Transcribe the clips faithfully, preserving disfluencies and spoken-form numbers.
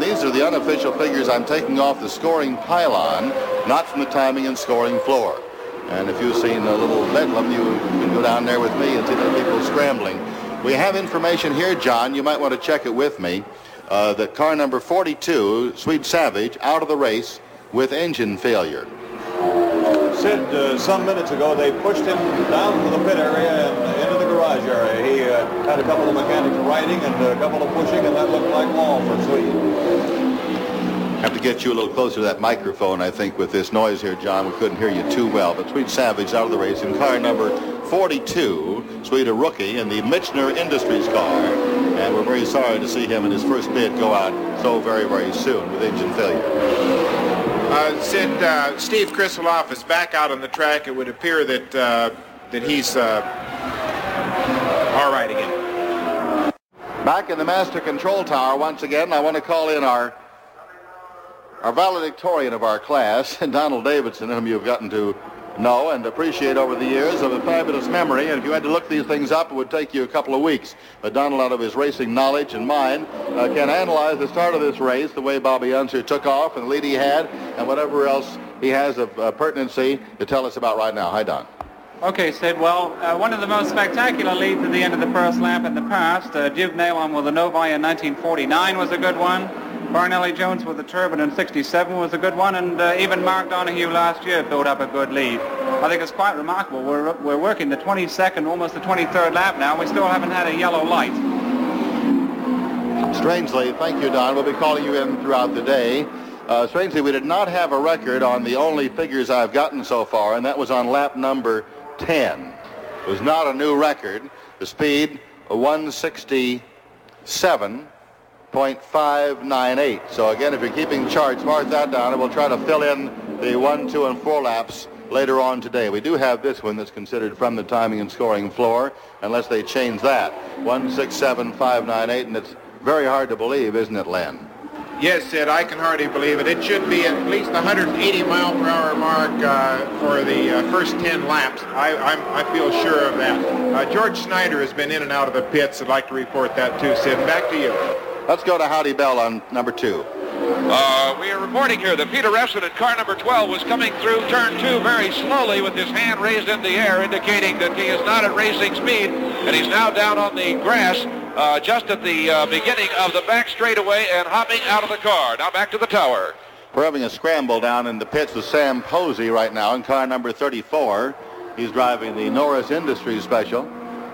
these are the unofficial figures I'm taking off the scoring pylon, not from the timing and scoring floor. And if you've seen a little bedlam, you can go down there with me and see the people scrambling. We have information here, John. You might want to check it with me. Uh, that car number forty-two, Sweet Savage, out of the race with engine failure. Sid, uh, some minutes ago, they pushed him down to the pit area and into the garage area. He uh, had a couple of mechanics riding and a couple of pushing, and that looked like law for Sweet. Have to get you a little closer to that microphone, I think, with this noise here, John. We couldn't hear you too well. But Sweet Savage out of the race in car number forty-two. Sweet, a rookie in the Michener Industries car. And we're very sorry to see him in his first bid go out so very, very soon with engine failure. Uh, Sid, uh, Steve Krisloff is back out on the track. It would appear that uh, that he's uh, all right again. Back in the master control tower once again, I want to call in our our valedictorian of our class, Donald Davidson, whom you've gotten to know and appreciate over the years, of a fabulous memory. And if you had to look these things up, it would take you a couple of weeks. But Donald, out of his racing knowledge and mine, uh, can analyze the start of this race, the way Bobby Unser took off and the lead he had, and whatever else he has of uh, pertinency to tell us about right now. Hi, Don. Okay, Sid. Well, uh, one of the most spectacular leads at the end of the first lap in the past, uh, Duke Nalon with the Novi in nineteen forty-nine was a good one. Barnelli Jones with the Turbine in sixty-seven was a good one, and uh, even Mark Donohue last year built up a good lead. I think it's quite remarkable. We're, we're working the twenty-second, almost the twenty-third lap now. We still haven't had a yellow light. Strangely, thank you, Don. We'll be calling you in throughout the day. Uh, strangely, we did not have a record on the only figures I've gotten so far, and that was on lap number ten. It was not a new record. The speed, one sixty-seven point five nine eight. So again, if you're keeping charts, mark that down, and we'll try to fill in the one, two, and four laps later on today. We do have this one that's considered from the timing and scoring floor, unless they change that. one sixty-seven point five nine eight, and it's very hard to believe, isn't it, Len? Yes, Sid, I can hardly believe it. It should be at least the one eighty mile per hour mark uh, for the uh, first ten laps. I, I'm, I feel sure of that. Uh, George Snyder has been in and out of the pits. I'd like to report that too, Sid. Back to you. Let's go to Howdy Bell on number two. Uh, we are reporting here that Peter Refson in car number twelve was coming through turn two very slowly with his hand raised in the air, indicating that he is not at racing speed, and he's now down on the grass uh, just at the uh, beginning of the back straightaway and hopping out of the car. Now back to the tower. We're having a scramble down in the pits with Sam Posey right now in car number thirty-four. He's driving the Norris Industries Special.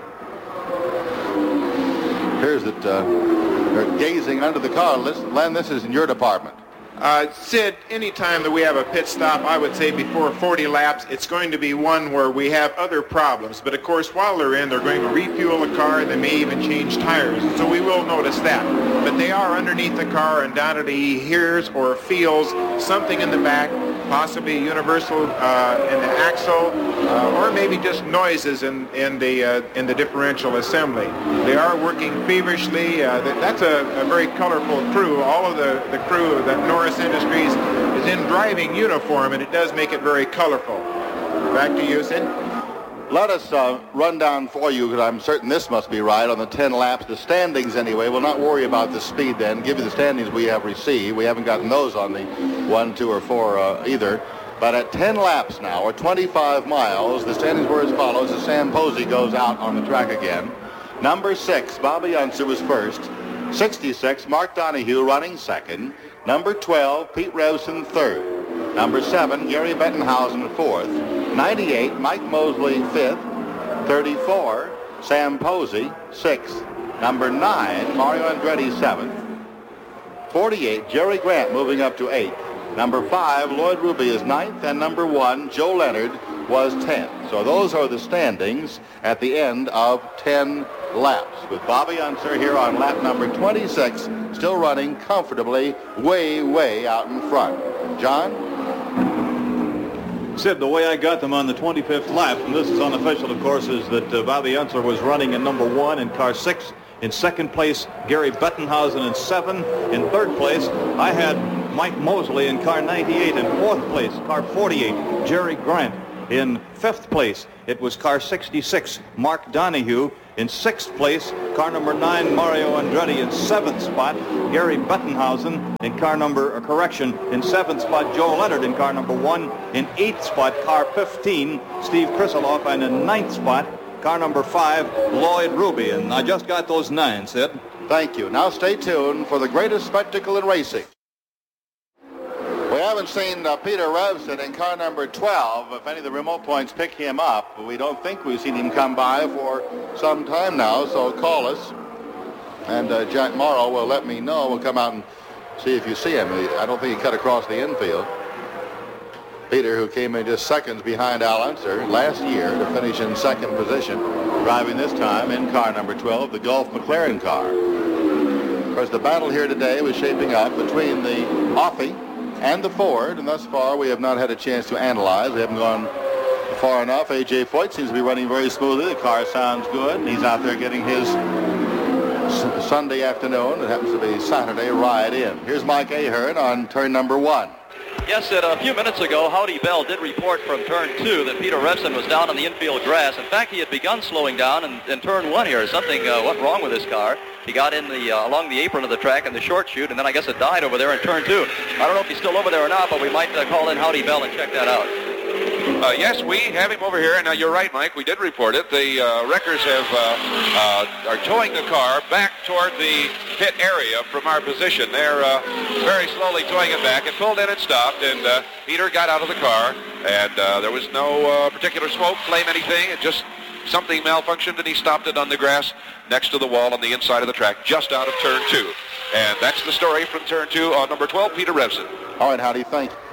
Here's it. Uh, They're gazing under the car. Listen, Len, this is in your department. Uh, Sid, anytime that we have a pit stop, I would say before forty laps, it's going to be one where we have other problems. But of course, while they're in, they're going to refuel the car. They may even change tires. So we will notice that. But they are underneath the car, and undoubtedly he hears or feels something in the back, possibly universal uh, in the axle, uh, or maybe just noises in, in, the, uh, in the differential assembly. They are working feverishly. Uh, that, that's a, a very colorful crew. All of the, the crew that Norris Industries is in driving uniform, and it does make it very colorful. Back to you, Sid. Let us uh, run down for you, because I'm certain this must be right, on the ten laps. The standings, anyway. We'll not worry about the speed then. Give you the standings we have received. We haven't gotten those on the one, two, or four uh, either. But at ten laps now, or twenty-five miles, the standings were as follows as Sam Posey goes out on the track again. Number six, Bobby Unser was first. sixty-six, Mark Donohue running second. Number twelve, Pete Revson third. Number seven, Gary Bettenhausen fourth. ninety-eight, Mike Mosley fifth. thirty-four, Sam Posey sixth. Number nine, Mario Andretti seventh. forty-eight, Jerry Grant moving up to eighth. Number five, Lloyd Ruby is ninth, and number one, Joe Leonard, was tenth. So those are the standings at the end of ten laps, with Bobby Unser here on lap number twenty-six, still running comfortably way, way out in front. John? Sid, the way I got them on the twenty-fifth lap, and this is unofficial, of course, is that uh, Bobby Unser was running in number one in car six. In second place, Gary Bettenhausen in seven. In third place, I had Mike Mosley in car ninety-eight. In fourth place, car forty-eight, Jerry Grant. In fifth place, it was car sixty-six, Mark Donohue. In sixth place, car number nine, Mario Andretti. In seventh spot, Gary Bettenhausen. In car number, uh, correction, in seventh spot, Joe Leonard in car number one. In eighth spot, car fifteen, Steve Krisaloff. And in ninth spot, car number five, Lloyd Ruby. And I just got those nine, Sid. Thank you. Now stay tuned for the greatest spectacle in racing. We haven't seen uh, Peter Revson in car number twelve. If any of the remote points pick him up, we don't think we've seen him come by for some time now, so call us. And uh, Jack Morrow will let me know. We'll come out and see if you see him. I don't think he cut across the infield. Peter, who came in just seconds behind Al Unser last year to finish in second position, driving this time in car number twelve, the Gulf McLaren car. Of course, the battle here today was shaping up between the Offie and the Ford, and thus far we have not had a chance to analyze. We haven't gone far enough. A J Foyt seems to be running very smoothly. The car sounds good, and he's out there getting his s- Sunday afternoon, it happens to be Saturday, ride in. Here's Mike Ahern on turn number one. Yes, Sid, a few minutes ago, Howdy Bell did report from turn two that Peter Revson was down on the infield grass. In fact, he had begun slowing down in, in turn one here. Something uh, went wrong with his car. He got in the uh, along the apron of the track in the short chute, and then I guess it died over there in turn two. I don't know if he's still over there or not, but we might uh, call in Howdy Bell and check that out. Uh, yes, we have him over here, and uh, you're right, Mike. We did report it. The uh, wreckers have uh, uh, are towing the car back toward the pit area from our position. They're uh, very slowly towing it back. It pulled in and stopped, and uh, Peter got out of the car, and uh, there was no uh, particular smoke, flame, anything. It just something malfunctioned, and he stopped it on the grass next to the wall on the inside of the track, just out of turn two. And that's the story from turn two on number twelve, Peter Revson. All right, Howdy, thank you.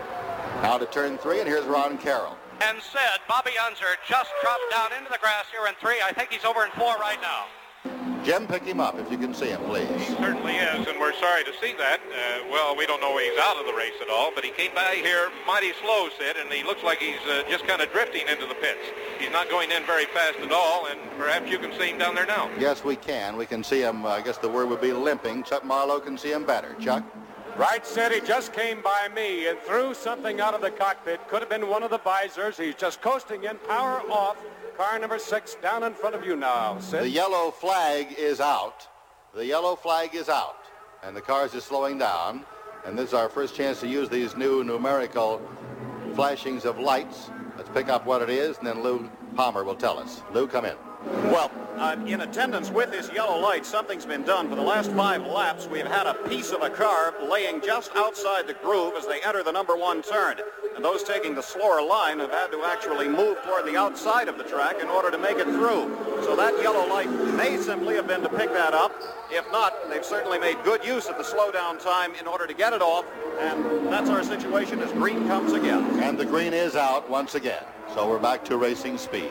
Now to turn three, and here's Ron Carroll. And said Bobby Unser just dropped down into the grass here in three. I think he's over in four right now. Jim, pick him up if you can see him, please. He certainly is, and we're sorry to see that. Uh, well, we don't know he's out of the race at all, but he came by here mighty slow, Sid, and he looks like he's uh, just kind of drifting into the pits. He's not going in very fast at all, and perhaps you can see him down there now. Yes, we can. We can see him, uh, I guess the word would be limping. Chuck Marlowe can see him better. Chuck? Right, Sid, he just came by me and threw something out of the cockpit. Could have been one of the visors. He's just coasting in, power off. Car number six down in front of you now, Sid. The yellow flag is out. The yellow flag is out. And the cars are slowing down. And this is our first chance to use these new numerical flashings of lights. Let's pick up what it is, and then Lou Palmer will tell us. Lou, come in. Well, uh, in attendance with this yellow light, something's been done. For the last five laps, we've had a piece of a car laying just outside the groove as they enter the number one turn. And those taking the slower line have had to actually move toward the outside of the track in order to make it through. So that yellow light may simply have been to pick that up. If not, they've certainly made good use of the slowdown time in order to get it off. And that's our situation as green comes again. And the green is out once again. So we're back to racing speed.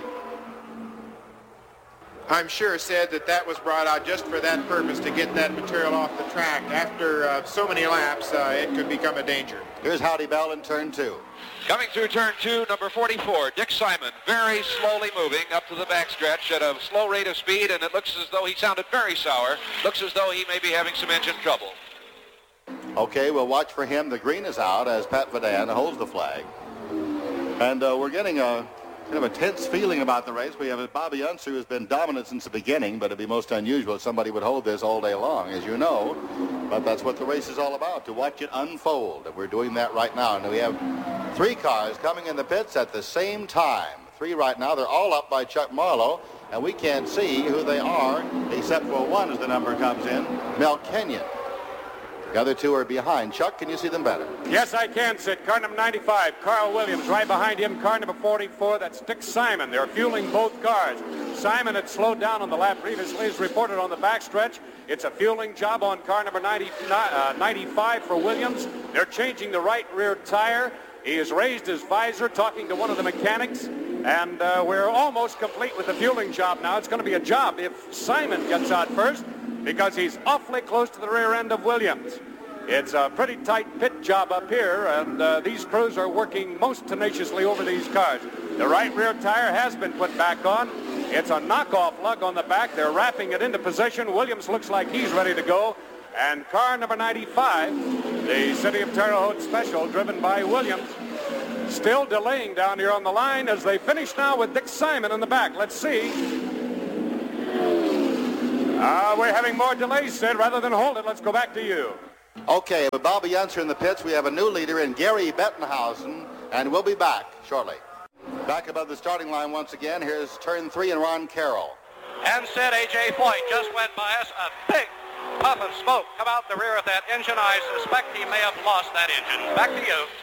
I'm sure said that that was brought out just for that purpose, to get that material off the track. After uh, so many laps, uh, it could become a danger. Here's Howdy Bell in turn two. Coming through turn two, number forty-four, Dick Simon, very slowly moving up to the backstretch at a slow rate of speed, and it looks as though he sounded very sour. Looks as though he may be having some engine trouble. Okay, we'll watch for him. The green is out as Pat Vadan holds the flag. And uh, we're getting a kind of a tense feeling about the race. We have Bobby Unser, who's been dominant since the beginning, but it'd be most unusual if somebody would hold this all day long, as you know. But that's what the race is all about, to watch it unfold. And we're doing that right now. And we have three cars coming in the pits at the same time. Three right now. They're all up by Chuck Marlowe, and we can't see who they are, except for one as the number comes in, Mel Kenyon. The other two are behind. Chuck, can you see them better? Yes, I can, Sid. Car number ninety-five, Carl Williams. Right behind him, car number forty-four, that's Dick Simon. They're fueling both cars. Simon had slowed down on the lap previously, as reported on the backstretch. It's a fueling job on car number ninety, uh, ninety-five for Williams. They're changing the right rear tire. He has raised his visor, talking to one of the mechanics. And uh, we're almost complete with the fueling job now. It's going to be a job if Simon gets out first, because he's awfully close to the rear end of Williams. It's a pretty tight pit job up here, and uh, these crews are working most tenaciously over these cars. The right rear tire has been put back on. It's a knockoff lug on the back. They're wrapping it into position. Williams looks like he's ready to go. And car number ninety-five, the City of Terre Haute Special, driven by Williams, still delaying down here on the line as they finish now with Dick Simon in the back. Let's see. Uh, we're having more delays, Sid. Rather than hold it, let's go back to you. Okay, with Bobby Unser in the pits, we have a new leader in Gary Bettenhausen, and we'll be back shortly. Back above the starting line once again, here's turn three and Ron Carroll. And Sid, A J Foyt just went by us. A big puff of smoke come out the rear of that engine. I suspect he may have lost that engine. Back to you.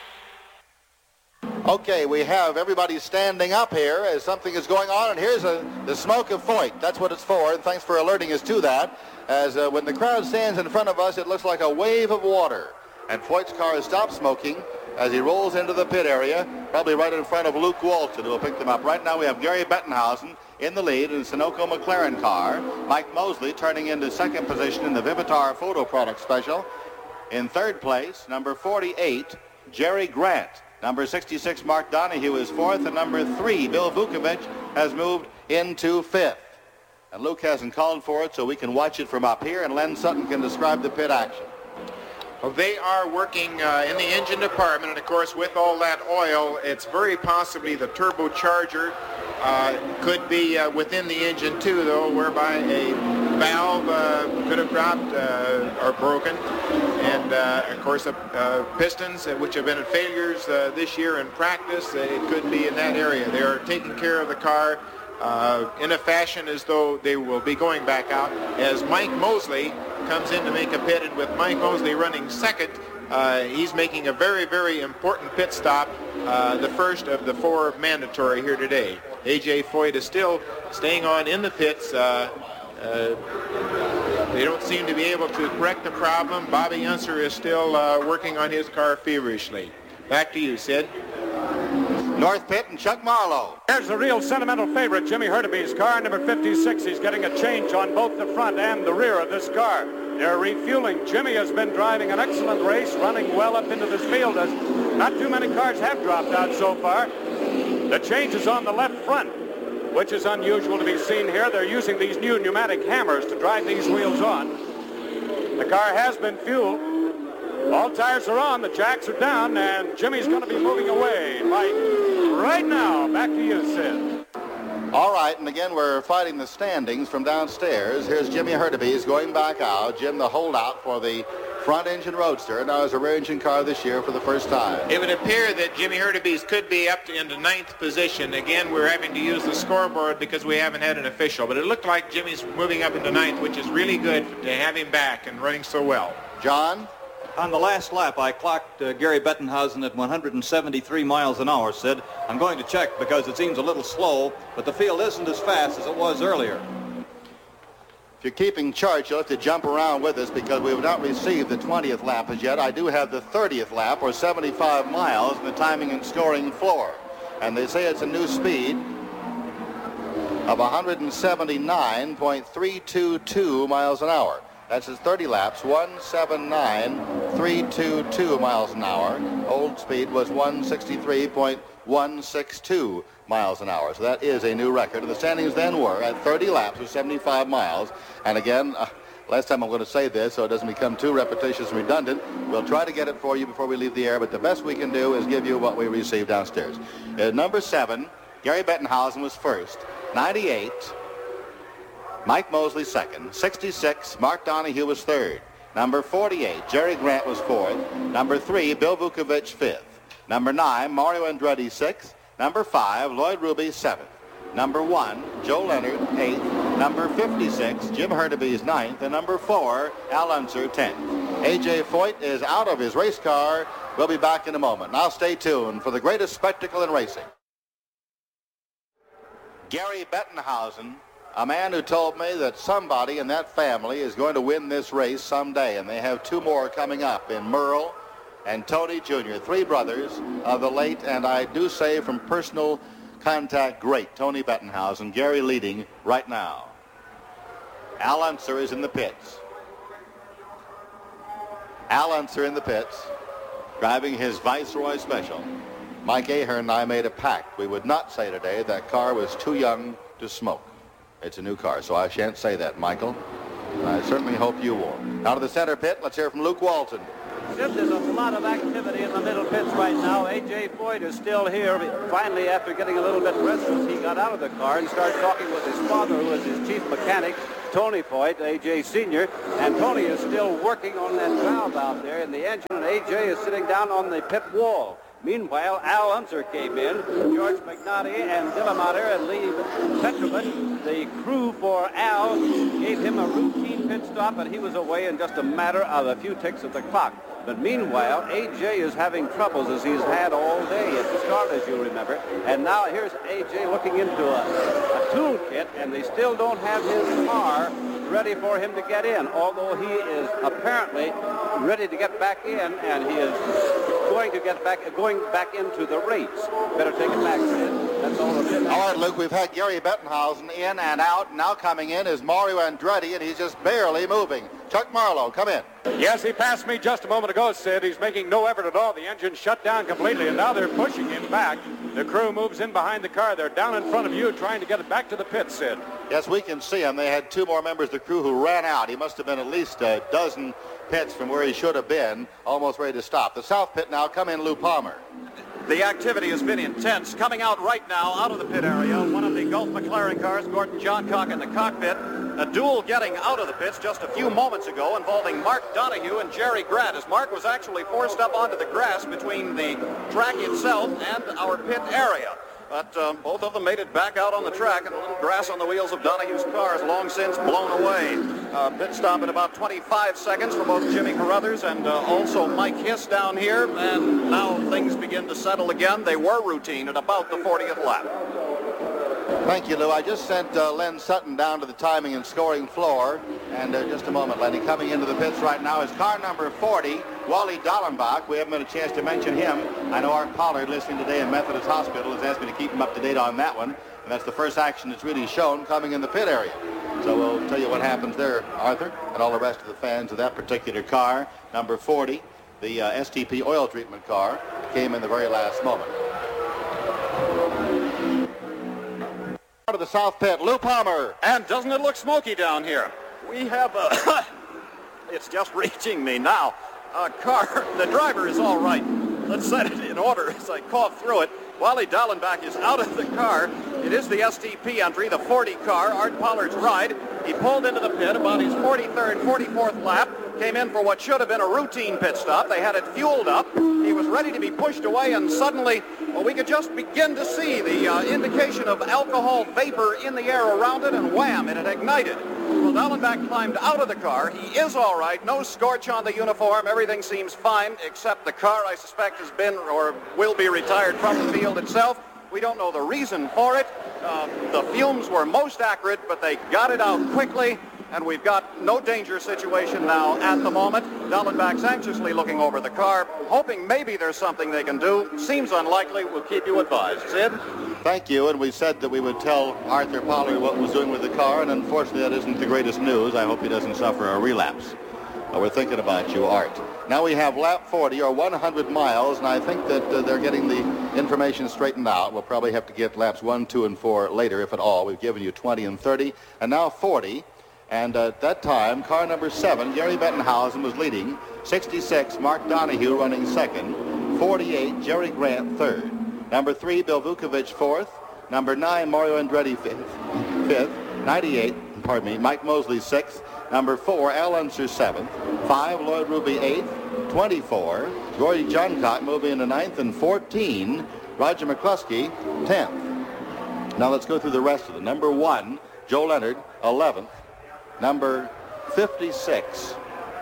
Okay, we have everybody standing up here as something is going on, and here's a, the smoke of Foyt. That's what it's for, and thanks for alerting us to that. As uh, when the crowd stands in front of us, it looks like a wave of water. And Foyt's car has stopped smoking as he rolls into the pit area, probably right in front of Luke Walton, who will pick them up. Right now we have Gary Bettenhausen in the lead in the Sunoco McLaren car. Mike Mosley turning into second position in the Vivitar Photo Product Special. In third place, number forty-eight, Jerry Grant. Number sixty-six, Mark Donahue is fourth, and number three, Bill Vukovich, has moved into fifth. And Luke hasn't called for it, so we can watch it from up here, and Len Sutton can describe the pit action. Well, they are working uh, in the engine department, and of course, with all that oil, it's very possibly the turbocharger uh, could be uh, within the engine too, though, whereby a valve uh, could have dropped uh, or broken. And uh, of course, uh, uh, pistons, uh, which have been failures uh, this year in practice, uh, it could be in that area. They are taking care of the car uh, in a fashion as though they will be going back out. As Mike Mosley comes in to make a pit, and with Mike Mosley running second, uh, he's making a very, very important pit stop, uh, the first of the four mandatory here today. A J Foyt is still staying on in the pits. Uh, uh, they don't seem to be able to correct the problem. Bobby Unser is still uh, working on his car feverishly. Back to you, Sid. North pit and Chuck Marlowe. There's the real sentimental favorite, Jimmy Hurtubise car, number fifty-six. He's getting a change on both the front and the rear of this car. They're refueling. Jimmy has been driving an excellent race, running well up into this field, as not too many cars have dropped out so far. The change is on the left front, which is unusual to be seen here. They're using these new pneumatic hammers to drive these wheels on. The car has been fueled. All tires are on, the jacks are down, and Jimmy's going to be moving away. Mike, right now, back to you, Sid. All right, and again, we're fighting the standings from downstairs. Here's Jimmy Hurtubise going back out. Jim, the holdout for the front-engine Roadster, now as a rear-engine car this year for the first time. It would appear that Jimmy Hurtubise could be up to into ninth position. Again, we're having to use the scoreboard because we haven't had an official, but it looked like Jimmy's moving up into ninth, which is really good to have him back and running so well. John? On the last lap, I clocked uh, Gary Bettenhausen at one hundred seventy-three miles an hour, Sid. I'm going to check because it seems a little slow, but the field isn't as fast as it was earlier. If you're keeping charge, you'll have to jump around with us because we have not received the twentieth lap as yet. I do have the thirtieth lap, or seventy-five miles, in the timing and scoring floor. And they say it's a new speed of one hundred seventy-nine point three two two miles an hour. That's his thirty laps, one seventy-nine point three two two miles an hour. Old speed was one sixty-three point one six two miles an hour. So that is a new record. And the standings then were at thirty laps with seventy-five miles. And again, uh, last time I'm going to say this so it doesn't become too repetitious and redundant, we'll try to get it for you before we leave the air, but the best we can do is give you what we received downstairs. At number seven, Gary Bettenhausen was first. ninety-eight. Mike Mosley second. sixty-six, Mark Donahue was third. Number forty-eight, Jerry Grant was fourth. Number three, Bill Vukovich fifth. Number nine, Mario Andretti sixth. Number five, Lloyd Ruby seventh. Number one, Joe Leonard eighth. Number fifty-six, Jim Hurtubise ninth. And number four, Al Unser tenth. A J Foyt is out of his race car. We'll be back in a moment. Now stay tuned for the greatest spectacle in racing. Gary Bettenhausen, a man who told me that somebody in that family is going to win this race someday, and they have two more coming up in Merle and Tony Junior, three brothers of the late, and I do say from personal contact, great Tony Bettenhausen. Gary leading right now. Al Unser is in the pits. Al Unser in the pits, driving his Viceroy Special. Mike Ahern and I made a pact. We would not say today that car was too young to smoke. It's a new car, so I shan't say that, Michael. I certainly hope you won't. Now to the center pit, let's hear from Luke Walton. Sid, there's a lot of activity in the middle pits right now. A J Foyt is still here. Finally, after getting a little bit restless, he got out of the car and started talking with his father, who was his chief mechanic. Tony Foyt, A J Senior, and Tony is still working on that valve out there in the engine, and A J is sitting down on the pit wall. Meanwhile, Al Unser came in, George McNaughty and Dillemater and Lee Petrovich. The crew for Al gave him a routine pit stop, and he was away in just a matter of a few ticks of the clock. But meanwhile, A J is having troubles as he's had all day at the start, as you remember. And now here's A J looking into a, a toolkit, and they still don't have his car ready for him to get in, although he is apparently ready to get back in, and he is going to get back, going back into the race. Better take it back, Fred. That's all of it. All right, Luke, we've had Gary Bettenhausen in and out. Now coming in is Mario Andretti, and he's just barely moving. Chuck Marlowe, come in. Yes, he passed me just a moment ago, Sid. He's making no effort at all. The engine shut down completely, and now they're pushing him back. The crew moves in behind the car. They're down in front of you trying to get it back to the pit, Sid. Yes, we can see him. They had two more members of the crew who ran out. He must have been at least a dozen pits from where he should have been, almost ready to stop. The south pit now, come in Lou Palmer. The activity has been intense. Coming out right now out of the pit area, one of the Gulf McLaren cars, Gordon Johncock in the cockpit. A duel getting out of the pits just a few moments ago involving Mark Donohue and Jerry Grant, as Mark was actually forced up onto the grass between the track itself and our pit area. But um, both of them made it back out on the track, and a little grass on the wheels of Donohue's car is long since blown away. Uh, pit stop in about twenty-five seconds for both Jimmy Carruthers and uh, also Mike Hiss down here, and now things begin to settle again. They were routine at about the fortieth lap. Thank you, Lou. I just sent uh, Len Sutton down to the timing and scoring floor. And uh, just a moment, Lenny. Coming into the pits right now is car number forty, Wally Dallenbach. We haven't had a chance to mention him. I know Art Pollard, listening today in Methodist Hospital, has asked me to keep him up to date on that one. And that's the first action that's really shown coming in the pit area. So we'll tell you what happens there, Arthur, and all the rest of the fans of that particular car. Number forty, the uh, S T P oil treatment car, came in the very last moment. To the south pit, Lou Palmer. And doesn't it look smoky down here? We have a... it's just reaching me now. A car, the driver is all right. Let's set it in order as I cough through it. Wally Dallenbach is out of the car. It is the S T P entry, the forty car, Art Pollard's ride. He pulled into the pit about his forty-third, forty-fourth lap, came in for what should have been a routine pit stop. They had it fueled up. He was ready to be pushed away, and suddenly, well, we could just begin to see the uh, indication of alcohol vapor in the air around it, and wham, it had ignited. Well, Dallenbach climbed out of the car. He is all right. No scorch on the uniform. Everything seems fine, except the car, I suspect, has been or will be retired from the field itself. We don't know the reason for it. Uh, the fumes were most acrid, but they got it out quickly, and we've got no danger situation now at the moment. Dallenbach's anxiously looking over the car, hoping maybe there's something they can do. Seems unlikely. We'll keep you advised. Sid? Thank you, and we said that we would tell Arthur Pollard what was doing with the car, and unfortunately that isn't the greatest news. I hope he doesn't suffer a relapse. Uh, we're thinking about you, Art. Now we have lap forty, or one hundred miles, and I think that uh, they're getting the information straightened out. We'll probably have to get laps one, two, and four later, if at all. We've given you twenty and thirty, and now forty. And uh, at that time, car number seven, Gary Bettenhausen, was leading. sixty-six, Mark Donohue running second. forty-eight, Jerry Grant third. Number three, Bill Vukovich fourth. Number nine, Mario Andretti fifth. Fifth. ninety-eight, pardon me, Mike Mosley sixth. Number four, Al Unser seventh. Five, Lloyd Ruby eighth. twenty-four, Gordon Johncock moving into ninth. And fourteen, Roger McCluskey tenth. Now let's go through the rest of them. Number one, Joe Leonard eleventh. Number fifty-six,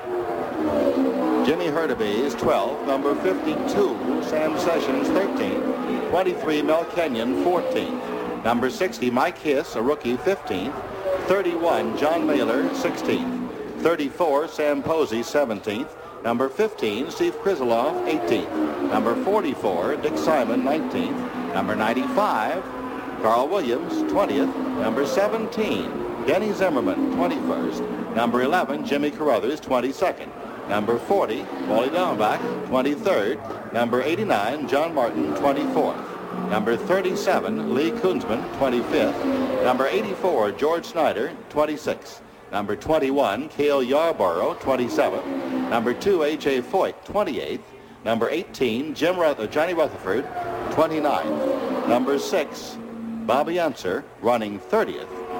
Jimmy Hurtubise is twelfth. Number fifty-two, Sam Sessions thirteenth. twenty-three, Mel Kenyon fourteenth. Number sixty, Mike Hiss, a rookie, fifteenth. thirty-one, John Mailer sixteenth. thirty-four, Sam Posey seventeenth. Number fifteen, Steve Krisilov eighteenth. Number forty-four, Dick Simon nineteenth. Number ninety-five, Carl Williams twentieth. Number seventeen, Denny Zimmerman twenty-first. Number eleven, Jimmy Carruthers twenty-second. Number forty, Wally Dallenbach twenty-third. Number eighty-nine, John Martin twenty-fourth. Number thirty-seven, Lee Kunzman twenty-fifth. Number eighty-four, George Snyder twenty-sixth. Number twenty-one, Cale Yarborough twenty-seventh. Number two, A J Foyt twenty-eighth. Number eighteen, Jim Ruth- uh, Johnny Rutherford twenty-ninth. Number six, Bobby Unser running thirtieth.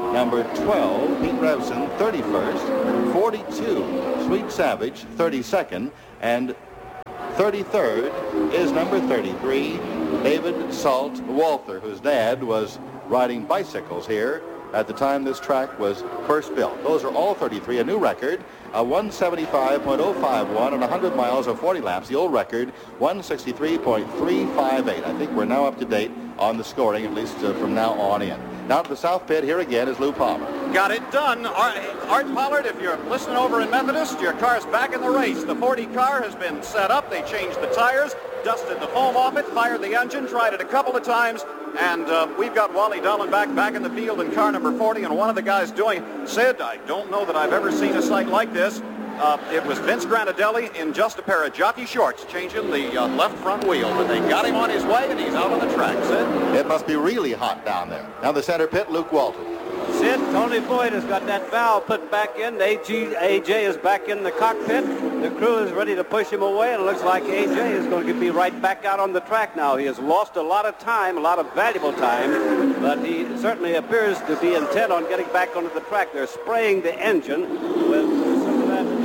Number twelve, Pete Revson, thirty-first. forty-two, Sweet Savage, thirty-second. And thirty-third is number thirty-three, David Salt Walther, whose dad was riding bicycles here at the time this track was first built. Those are all thirty-three, a new record, a one seventy-five point oh five one and one hundred miles of forty laps. The old record, one sixty-three point three five eight. I think we're now up to date on the scoring, at least uh, from now on in. Now to the South Pit, here again is Lou Palmer. Got it done. Art, Art Pollard, if you're listening over in Methodist, your car's back in the race. The forty car has been set up. They changed the tires, dusted the foam off it, fired the engine, tried it a couple of times, and uh, we've got Wally Dallenbach back in the field in car number forty, and one of the guys doing, Sid, I don't know that I've ever seen a sight like this. Uh, it was Vince Granadelli in just a pair of jockey shorts changing the uh, left front wheel, but they got him on his way, and he's out on the track, Sid. It must be really hot down there. Now the center pit, Luke Walton. Sid, Tony Boyd has got that valve put back in. A J is back in the cockpit. The crew is ready to push him away, and it looks like A J is going to be right back out on the track now. He has lost a lot of time, a lot of valuable time, but he certainly appears to be intent on getting back onto the track. They're spraying the engine with some of that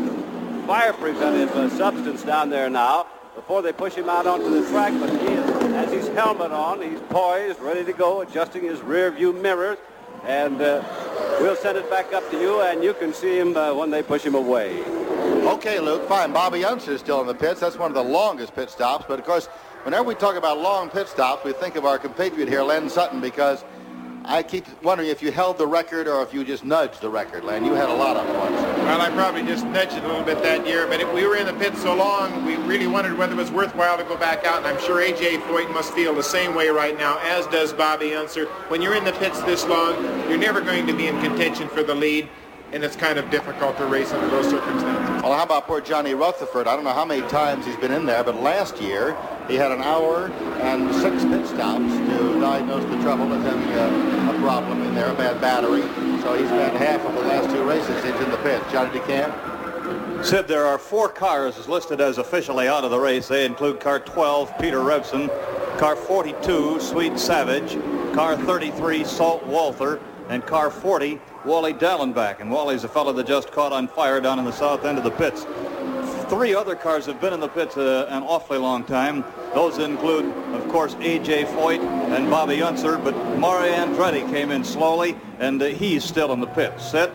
fire preventive uh, substance down there now before they push him out onto the track, but he is, has his helmet on, he's poised, ready to go, adjusting his rear view mirrors, and uh, we'll send it back up to you, and you can see him uh, when they push him away. Okay, Luke, fine. Bobby Unser is still in the pits. That's one of the longest pit stops, but of course, whenever we talk about long pit stops, we think of our compatriot here, Len Sutton, because I keep wondering if you held the record or if you just nudged the record, Len. You had a lot of ones. Well, I probably just nudged it a little bit that year, but if we were in the pit so long, we really wondered whether it was worthwhile to go back out, and I'm sure A J Foyt must feel the same way right now, as does Bobby Unser. When you're in the pits this long, you're never going to be in contention for the lead, and it's kind of difficult to race under those circumstances. Well, how about poor Johnny Rutherford? I don't know how many times he's been in there, but last year he had an hour and six pit stops to diagnose the trouble as having a, a problem in there, a bad battery. So he spent half of the last two races in the pits. Johnny DeCamp? Sid, there are four cars listed as officially out of the race. They include car twelve, Peter Revson, car forty-two, Sweet Savage, car thirty-three, Salt Walther, and car forty, Wally Dallenbach. And Wally's a fellow that just caught on fire down in the south end of the pits. Three other cars have been in the pits uh, an awfully long time. Those include, of course, A J Foyt and Bobby Unser, but Mario Andretti came in slowly, and uh, he's still in the pits. Sid?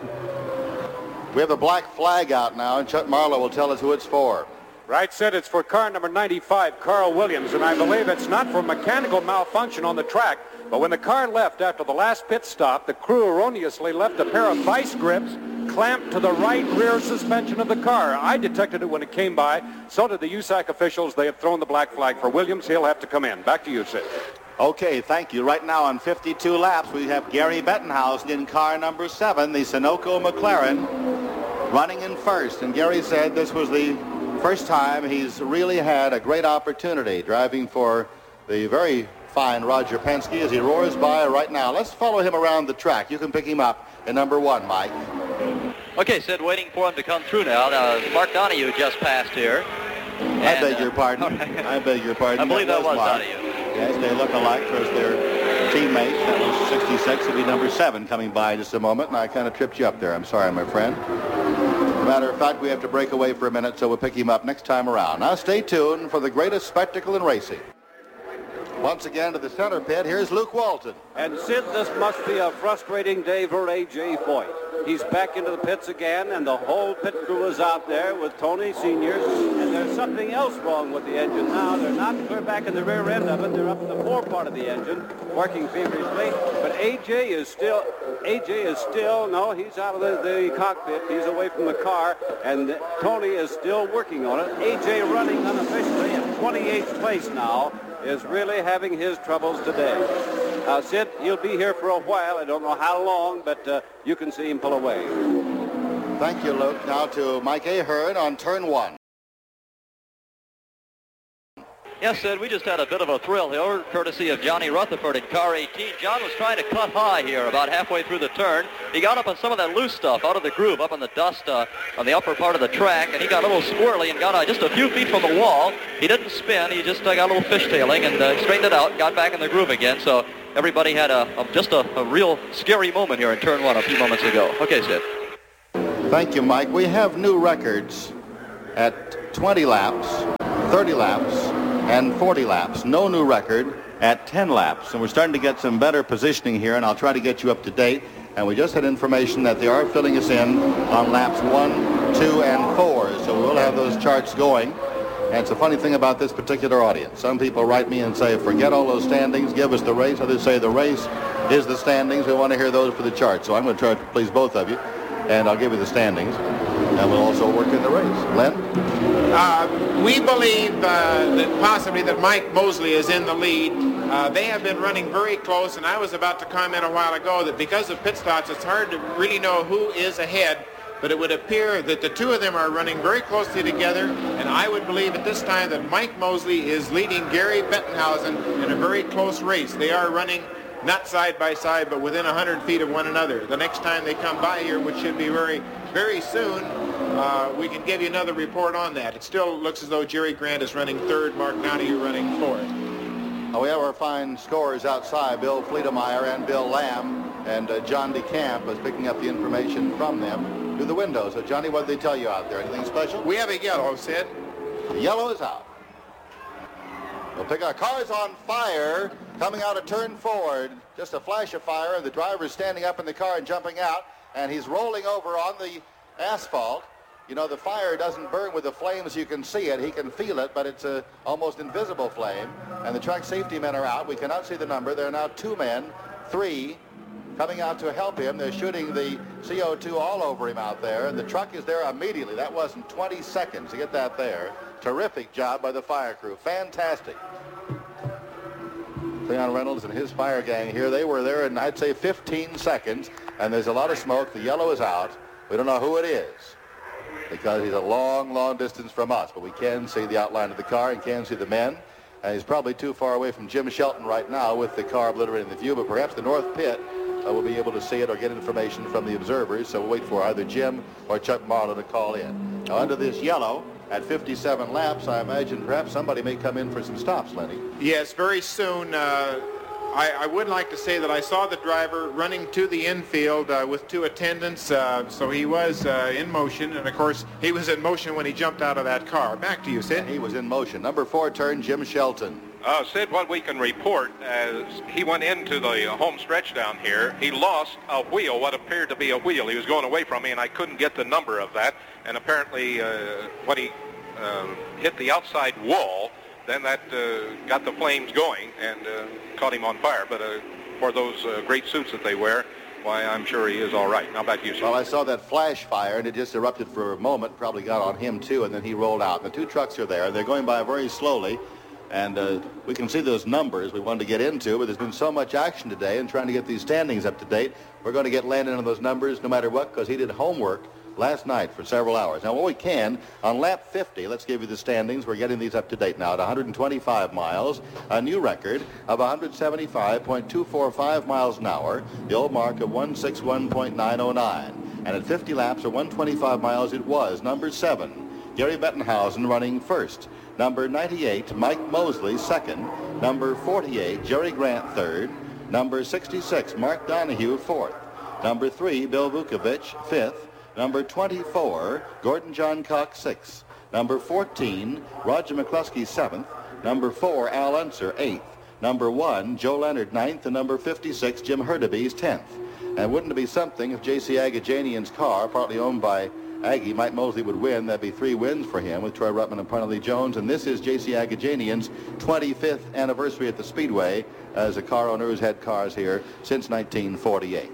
We have the black flag out now, and Chuck Marlowe will tell us who it's for. Right, Sid, it's for car number ninety-five, Carl Williams, and I believe it's not for mechanical malfunction on the track, but when the car left after the last pit stop, the crew erroneously left a pair of vice grips clamped to the right rear suspension of the car. I detected it when it came by. So did the U S A C officials. They have thrown the black flag for Williams. He'll have to come in. Back to you, Sid. Okay, thank you. Right now on fifty-two laps, we have Gary Bettenhausen in car number seven, the Sunoco McLaren, running in first. And Gary said this was the first time he's really had a great opportunity driving for the very fine Roger Penske as he roars by right now. Let's follow him around the track. You can pick him up in number one, Mike. Okay, Sid, waiting for him to come through now. Now, Mark Donahue just passed here. And, I beg your pardon. Uh, I beg your pardon. I believe that, that was, was Donahue. Yes, they look alike. There's their teammate. That was sixty-six. It'll be number seven coming by in just a moment, and I kind of tripped you up there. I'm sorry, my friend. As a matter of fact, we have to break away for a minute, so we'll pick him up next time around. Now, stay tuned for the greatest spectacle in racing. Once again to the center pit, here's Luke Walton. And Sid, this must be a frustrating day for A J Foyt. He's back into the pits again, and the whole pit crew is out there with Tony Senior. And there's something else wrong with the engine now. They're not clear back in the rear end of it. They're up in the fore part of the engine, working feverishly. But A J is still, A J is still, no, he's out of the, the cockpit. He's away from the car, and Tony is still working on it. A J running unofficially in twenty-eighth place now, is really having his troubles today. Uh, Sid, he'll be here for a while. I don't know how long, but uh, you can see him pull away. Thank you, Luke. Now to Mike Ahern on turn one. Yes, Sid, we just had a bit of a thrill here, courtesy of Johnny Rutherford in car eighteen. John was trying to cut high here about halfway through the turn. He got up on some of that loose stuff out of the groove, up on the dust uh, on the upper part of the track, and he got a little squirrely and got uh, just a few feet from the wall. He didn't spin. He just uh, got a little fishtailing and uh, straightened it out, got back in the groove again. So everybody had a, a just a, a real scary moment here in turn one a few moments ago. Okay, Sid. Thank you, Mike. We have new records at twenty laps, thirty laps, and forty laps. No new record at ten laps. And we're starting to get some better positioning here, and I'll try to get you up to date. And we just had information that they are filling us in on laps one, two, and four. So we'll have those charts going. And it's a funny thing about this particular audience. Some people write me and say, forget all those standings, give us the race. Others say the race is the standings. We want to hear those for the chart. So I'm going to try to please both of you. And I'll give you the standings. And we'll also work in the race. Len? Uh, we believe uh, that possibly that Mike Mosley is in the lead. Uh, they have been running very close, and I was about to comment a while ago that because of pit stops, it's hard to really know who is ahead, but it would appear that the two of them are running very closely together, and I would believe at this time that Mike Mosley is leading Gary Bettenhausen in a very close race. They are running not side by side, but within one hundred feet of one another. The next time they come by here, which should be very, very soon, uh, we can give you another report on that. It still looks as though Jerry Grant is running third, Mark Donahue running fourth. Uh, we have our fine scorers outside, Bill Fleetemeyer and Bill Lamb, and uh, John DeCamp is picking up the information from them through the window. So, Johnny, what did they tell you out there? Anything special? We have a yellow, Sid. The yellow is out. We'll pick our cars on fire coming out of turn forward. Just a flash of fire, and the driver is standing up in the car and jumping out, and he's rolling over on the asphalt. You know, the fire doesn't burn with the flames. You can see it. He can feel it, but it's a almost invisible flame. And the track safety men are out. We cannot see the number. There are now two men, three, coming out to help him. They're shooting the C O two all over him out there, and the truck is there immediately. That wasn't twenty seconds to get that there. Terrific job by the fire crew. Fantastic. Leon Reynolds and his fire gang here, they were there in, I'd say, fifteen seconds, and there's a lot of smoke. The yellow is out. We don't know who it is because he's a long, long distance from us, but we can see the outline of the car and can see the men. And he's probably too far away from Jim Shelton right now with the car obliterating the view, but perhaps the North Pit uh, will be able to see it or get information from the observers, so we'll wait for either Jim or Chuck Marlowe to call in. Now, under this yellow, at fifty-seven laps, I imagine perhaps somebody may come in for some stops, Lenny. Yes, very soon. Uh, I, I would like to say that I saw the driver running to the infield uh, with two attendants, uh, so he was uh, in motion, and of course he was in motion when he jumped out of that car. Back to you, Sid. He was in motion. Number four turn, Jim Shelton. Uh, Sid, what we can report, as he went into the home stretch down here, he lost a wheel, what appeared to be a wheel. He was going away from me, and I couldn't get the number of that. And apparently, uh, when he uh, hit the outside wall, then that uh, got the flames going and uh, caught him on fire. But uh, for those uh, great suits that they wear, why, I'm sure he is all right. Now back to you, sir. Well, I saw that flash fire, and it just erupted for a moment, probably got on him, too, and then he rolled out. And the two trucks are there. They're going by very slowly. And uh, we can see those numbers we wanted to get into, but there's been so much action today and trying to get these standings up to date. We're going to get Landon on those numbers no matter what, because he did homework last night for several hours. Now, what we can, on lap fifty, let's give you the standings. We're getting these up to date now at one hundred twenty-five miles, a new record of one hundred seventy-five point two four five miles an hour, the old mark of one sixty-one point nine oh nine. And at fifty laps or one hundred twenty-five miles, it was number seven, Gary Bettenhausen running first. Number ninety-eight, Mike Mosley, second. Number forty-eight, Jerry Grant, third. Number sixty-six, Mark Donahue, fourth. Number three, Bill Vukovich, fifth. Number twenty-four, Gordon John Cox, sixth. Number fourteen, Roger McCluskey, seventh. Number four, Al Unser, eighth. Number one, Joe Leonard, ninth. And number fifty-six, Jim Hurtubise, tenth. And wouldn't it be something if J C Agajanian's car, partly owned by Aggie, Mike Mosley, would win? That'd be three wins for him with Troy Ruttman and Parnelli Jones. And this is J C Agajanian's twenty-fifth anniversary at the Speedway as a car owner who's had cars here since nineteen forty-eight.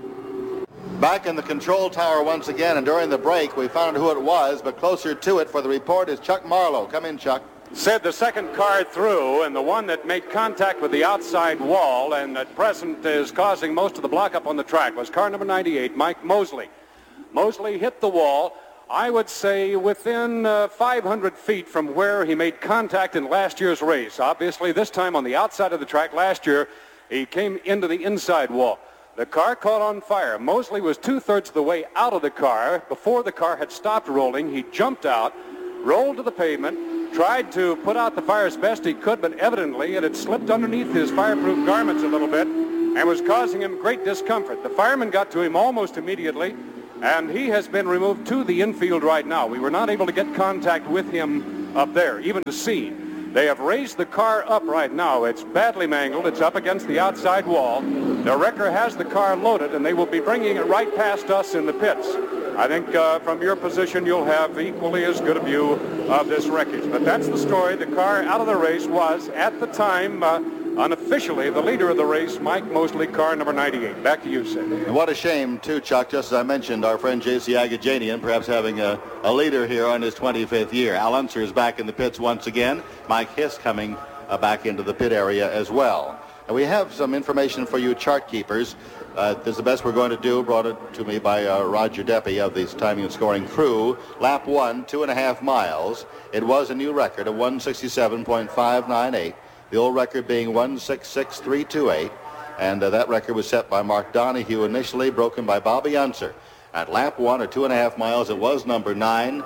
Back in the control tower once again, and during the break we found out who it was, but closer to it for the report is Chuck Marlowe. Come in, Chuck. Said the second car through, and the one that made contact with the outside wall and at present is causing most of the block up on the track was car number ninety-eight, Mike Mosley. Mosley hit the wall I would say within uh, five hundred feet from where he made contact in last year's race. Obviously, this time on the outside of the track. Last year, he came into the inside wall. The car caught on fire. Mosley was two-thirds of the way out of the car. Before the car had stopped rolling, he jumped out, rolled to the pavement, tried to put out the fire as best he could, but evidently it had slipped underneath his fireproof garments a little bit and was causing him great discomfort. The fireman got to him almost immediately, and he has been removed to the infield right now. We were not able to get contact with him up there, even to see. They have raised the car up right now. It's badly mangled. It's up against the outside wall. The wrecker has the car loaded, and they will be bringing it right past us in the pits. I think uh, from your position, you'll have equally as good a view of this wreckage. But that's the story. The car out of the race was, at the time, uh, unofficially, the leader of the race, Mike Mosley, car number ninety-eight. Back to you, Sid. And what a shame, too, Chuck, just as I mentioned, our friend J C Agajanian perhaps having a, a leader here on his twenty-fifth year. Al Unser is back in the pits once again. Mike Hiss coming uh, back into the pit area as well. And we have some information for you chart keepers. Uh, this is the best we're going to do, brought it to me by uh, Roger Deppy of the timing and scoring crew. Lap one, two and a half miles. It was a new record of one sixty-seven point five nine eight. The old record being one sixty-six point three two eight, and uh, that record was set by Mark Donohue initially, broken by Bobby Unser. At lap one, or two and a half miles, it was number nine,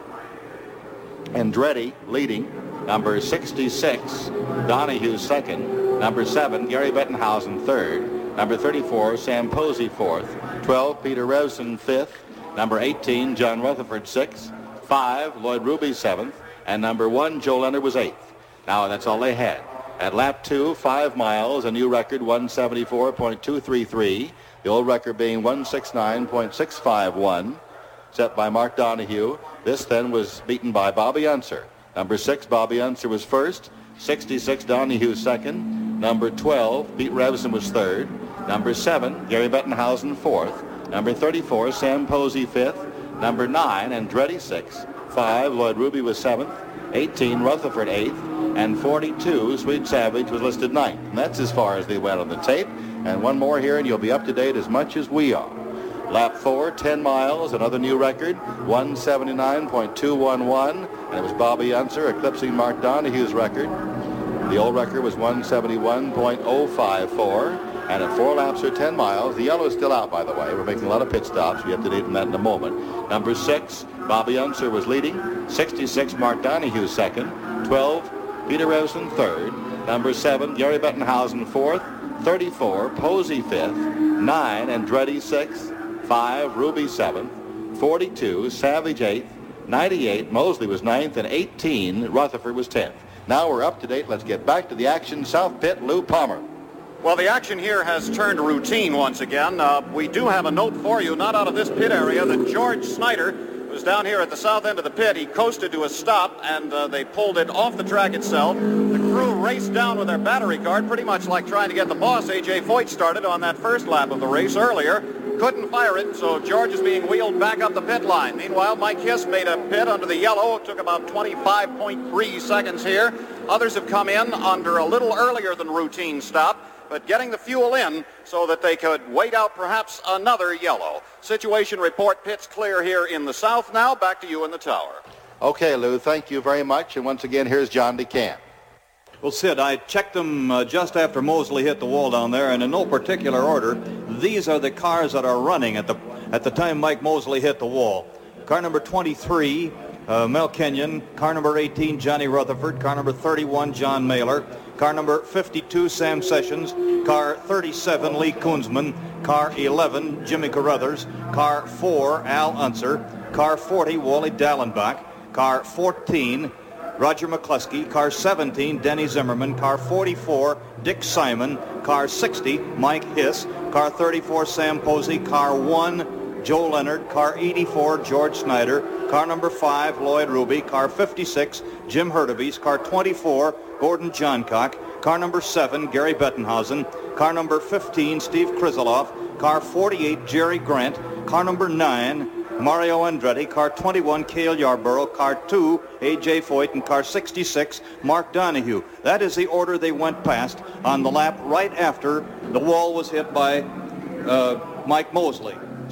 Andretti leading, number sixty-six, Donohue second, number seven, Gary Bettenhausen third, number thirty-four, Sam Posey fourth, twelve, Peter Revson fifth, number eighteen, John Rutherford sixth, five, Lloyd Ruby seventh, and number one, Joe Leonard was eighth. Now, that's all they had. At lap two, five miles, a new record, one seventy-four point two three three. The old record being one sixty-nine point six five one, set by Mark Donohue. This then was beaten by Bobby Unser. Number six, Bobby Unser was first. sixty-six, Donohue second. Number twelve, Pete Revson was third. Number seven, Gary Bettenhausen fourth. Number thirty-four, Sam Posey fifth. Number nine, Andretti sixth. five, Lloyd Ruby was seventh. eighteen, Rutherford eighth. And forty-two, Sweet Savage was listed ninth. And that's as far as they went on the tape. And one more here, and you'll be up to date as much as we are. Lap four, ten miles, another new record, one seventy-nine point two one one. And it was Bobby Unser eclipsing Mark Donohue's record. The old record was one seventy-one point oh five four. And at four laps or ten miles, the yellow is still out, by the way. We're making a lot of pit stops. We'll be up to date on that in a moment. Number six, Bobby Unser was leading. sixty-six, Mark Donohue second. twelve, Peter Revson third. Number seven, Gary Bettenhausen fourth. thirty-four, Posey fifth. nine, Andretti sixth. five, Ruby seventh. forty-two, Savage eighth. ninety-eight, Mosley was ninth. And eighteen, Rutherford was tenth. Now we're up to date. Let's get back to the action. South Pit, Lou Palmer. Well, the action here has turned routine once again. Uh, we do have a note for you, not out of this pit area, that George Snyder was down here at the south end of the pit. He coasted to a stop, and uh, they pulled it off the track itself. The crew raced down with their battery card, pretty much like trying to get the boss, A J Foyt, started on that first lap of the race earlier. Couldn't fire it, so George is being wheeled back up the pit line. Meanwhile, Mike Hiss made a pit under the yellow. It took about twenty-five point three seconds here. Others have come in under a little earlier than routine stop, but getting the fuel in so that they could wait out perhaps another yellow. Situation report, pits clear here in the south now. Back to you in the tower. Okay, Lou, thank you very much. And once again, here's John DeCamp. Well, Sid, I checked them uh, just after Mosley hit the wall down there, and in no particular order, these are the cars that are running at the at the time Mike Mosley hit the wall. Car number twenty-three, uh, Mel Kenyon. Car number eighteen, Johnny Rutherford. Car number thirty-one, John Mailer. Car number fifty-two, Sam Sessions. Car thirty-seven, Lee Koonsman. Car eleven, Jimmy Carruthers. Car four, Al Unser. Car forty, Wally Dallenbach. Car fourteen, Roger McCluskey. Car seventeen, Denny Zimmerman. Car forty-four, Dick Simon. Car sixty, Mike Hiss. Car thirty-four, Sam Posey. Car one, Joe Leonard. Car eighty-four, George Snyder. Car number five, Lloyd Ruby. Car fifty-six, Jim Hurtubise. Car twenty-four, Gordon Johncock. Car number seven, Gary Bettenhausen. Car number fifteen, Steve Krizeloff. Car forty-eight, Jerry Grant. Car number nine, Mario Andretti. Car twenty-one, Cale Yarborough. Car two, A J Foyt. And car sixty-six, Mark Donohue. That is the order they went past on the lap right after the wall was hit by uh, Mike Mosley. Sid?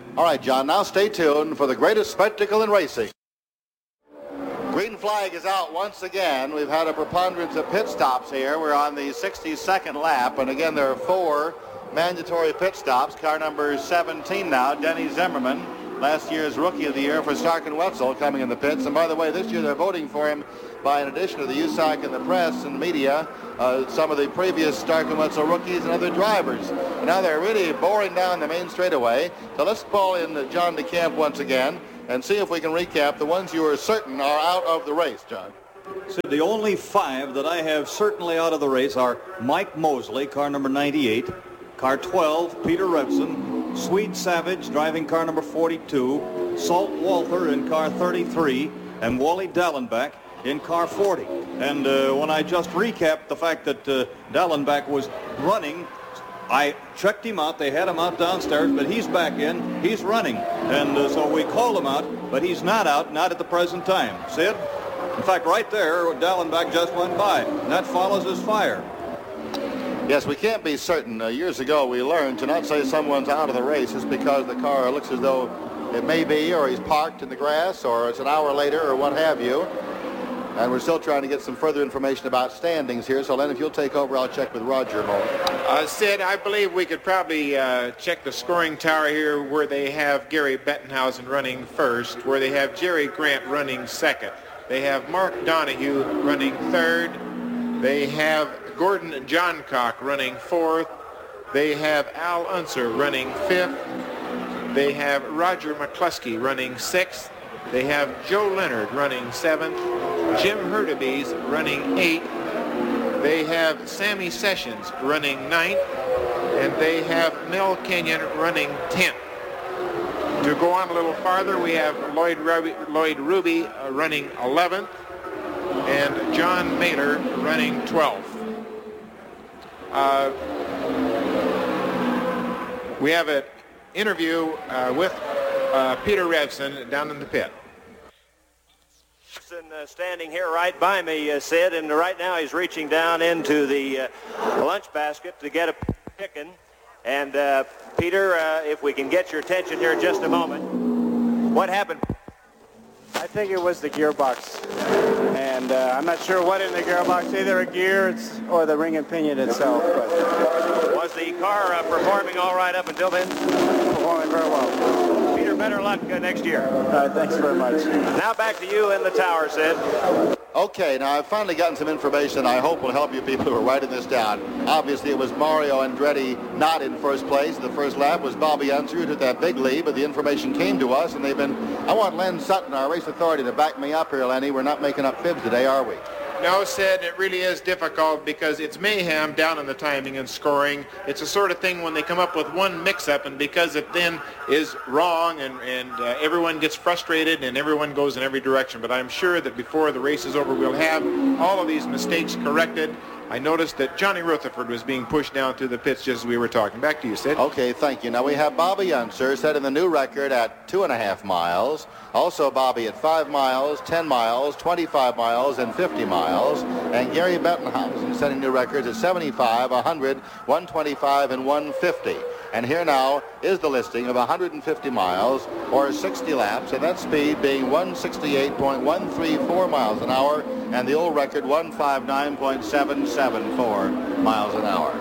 All right, John, now stay tuned for the greatest spectacle in racing. Green flag is out once again. We've had a preponderance of pit stops here. We're on the sixty-second lap, and again, there are four mandatory pit stops. Car number seventeen now, Denny Zimmerman, last year's Rookie of the Year for Stark and Wetzel, coming in the pits. And by the way, this year they're voting for him by, in addition to the U S A C and the press and the media, uh, some of the previous Stark and Wetzel rookies and other drivers. And now they're really boring down the main straightaway. So let's call in John DeCamp once again and see if we can recap the ones you are certain are out of the race, John. So the only five that I have certainly out of the race are Mike Mosley, car number ninety-eight, car twelve, Peter Revson, Swede Savage, driving car number forty-two, Salt Walther in car thirty-three, and Wally Dallenbach in car forty. And uh, when I just recapped the fact that uh, Dallenbach was running, I checked him out. They had him out downstairs, but he's back in. He's running. And uh, so we called him out, but he's not out, not at the present time. Sid? In fact, right there, Dallenbach just went by. And that follows his fire. Yes, we can't be certain. Uh, years ago, we learned to not say someone's out of the race just because the car looks as though it may be, or he's parked in the grass, or it's an hour later, or what have you. And we're still trying to get some further information about standings here. So, Len, if you'll take over, I'll check with Roger a moment. Uh, Sid, I believe we could probably uh, check the scoring tower here where they have Gary Bettenhausen running first, where they have Jerry Grant running second. They have Mark Donahue running third. They have Gordon Johncock running fourth. They have Al Unser running fifth. They have Roger McCluskey running sixth. They have Joe Leonard running seventh. Jim Hurtubise running eighth. They have Sammy Sessions running ninth. And they have Mel Kenyon running tenth. To go on a little farther, we have Lloyd Ruby, Lloyd Ruby uh, running eleventh. And John Mailer running twelfth. Uh, we have an interview uh, with uh, Peter Revson down in the pit. Uh, standing here right by me, uh, Sid, and right now he's reaching down into the uh, lunch basket to get a chicken. And uh, Peter, uh, if we can get your attention here in just a moment, what happened? I think it was the gearbox, and uh, I'm not sure what in the gearbox, either a gear it's, or the ring and pinion itself. But was the car uh, performing all right up until then? Performing very well. Peter, better luck uh, next year. All right, thanks very much. Now back to you in the tower, Sid. Okay, now I've finally gotten some information I hope will help you people who are writing this down. Obviously, it was Mario Andretti not in first place. The first lap was Bobby Unser who took that big lead, but the information came to us, and they've been... I want Len Sutton, our race authority, to back me up here, Lenny. We're not making up fibs today, are we? No, Sid, it really is difficult because it's mayhem down in the timing and scoring. It's the sort of thing when they come up with one mix-up, and because it then is wrong and, and uh, everyone gets frustrated and everyone goes in every direction. But I'm sure that before the race is over, we'll have all of these mistakes corrected. I noticed that Johnny Rutherford was being pushed down to the pits just as we were talking. Back to you, Sid. Okay, thank you. Now we have Bobby Unser setting the new record at two and a half miles. Also Bobby at five miles, ten miles, twenty-five miles, and fifty miles. And Gary Bettenhausen setting new records at seventy-five, one hundred, one twenty-five, and one fifty. And here now is the listing of one hundred fifty miles or sixty laps, and that speed being one sixty-eight point one three four miles an hour, and the old record one fifty-nine point seven seven four miles an hour.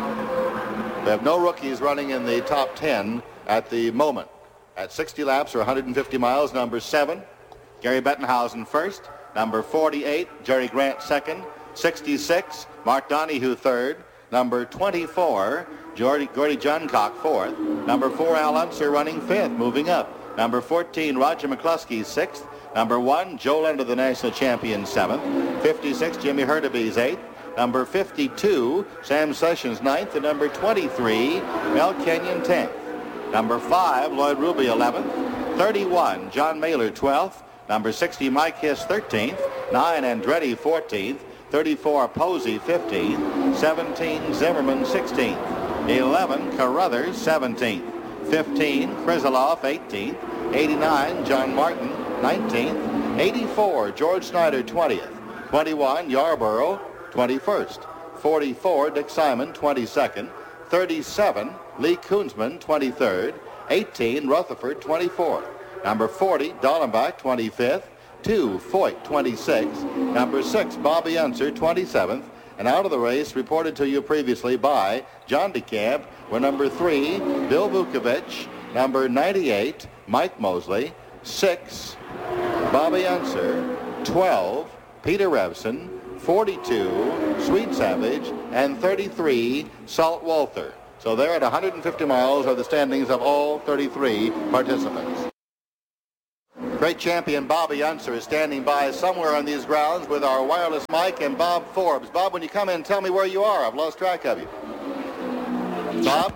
We have no rookies running in the top ten at the moment. At sixty laps or one hundred fifty miles, number seven, Gary Bettenhausen first, number forty-eight, Jerry Grant second, sixty-six, Mark Donahue third, number twenty-four, Gordy, Gordy Johncock fourth, number four, Al Unser running fifth, moving up, number fourteen, Roger McCluskey sixth, number one, Joe Leonard, the national champion, seventh, fifty-six, Jimmy Hurtubise eighth, number fifty-two, Sam Sessions ninth, and number twenty-three, Mel Kenyon tenth, number five, Lloyd Ruby eleventh, thirty-one, John Mailer twelfth, number sixty, Mike Hiss thirteenth, nine, Andretti fourteenth, thirty-four, Posey fifteenth, seventeen, Zimmerman sixteenth, eleven, Carruthers seventeenth, fifteen, Krisilov eighteenth, eighty-nine, John Martin nineteenth, eighty-four, George Snyder twentieth, twenty-one, Yarborough twenty-first, forty-four, Dick Simon twenty-second, thirty-seven, Lee Koonsman twenty-third, eighteen, Rutherford, twenty-fourth. Number forty, Dallenbach, twenty-fifth. two, Foyt, twenty-sixth. Number six, Bobby Unser, twenty-seventh. And out of the race, reported to you previously by John DeCamp, were number three, Bill Vukovich, number ninety-eight, Mike Mosley, six, Bobby Unser, twelve, Peter Revson, forty-two, Sweet Savage, and thirty-three, Salt Walther. So there at one hundred fifty miles are the standings of all thirty-three participants. Great champion Bobby Unser is standing by somewhere on these grounds with our wireless mic and Bob Forbes. Bob, when you come in, tell me where you are. I've lost track of you. Bob?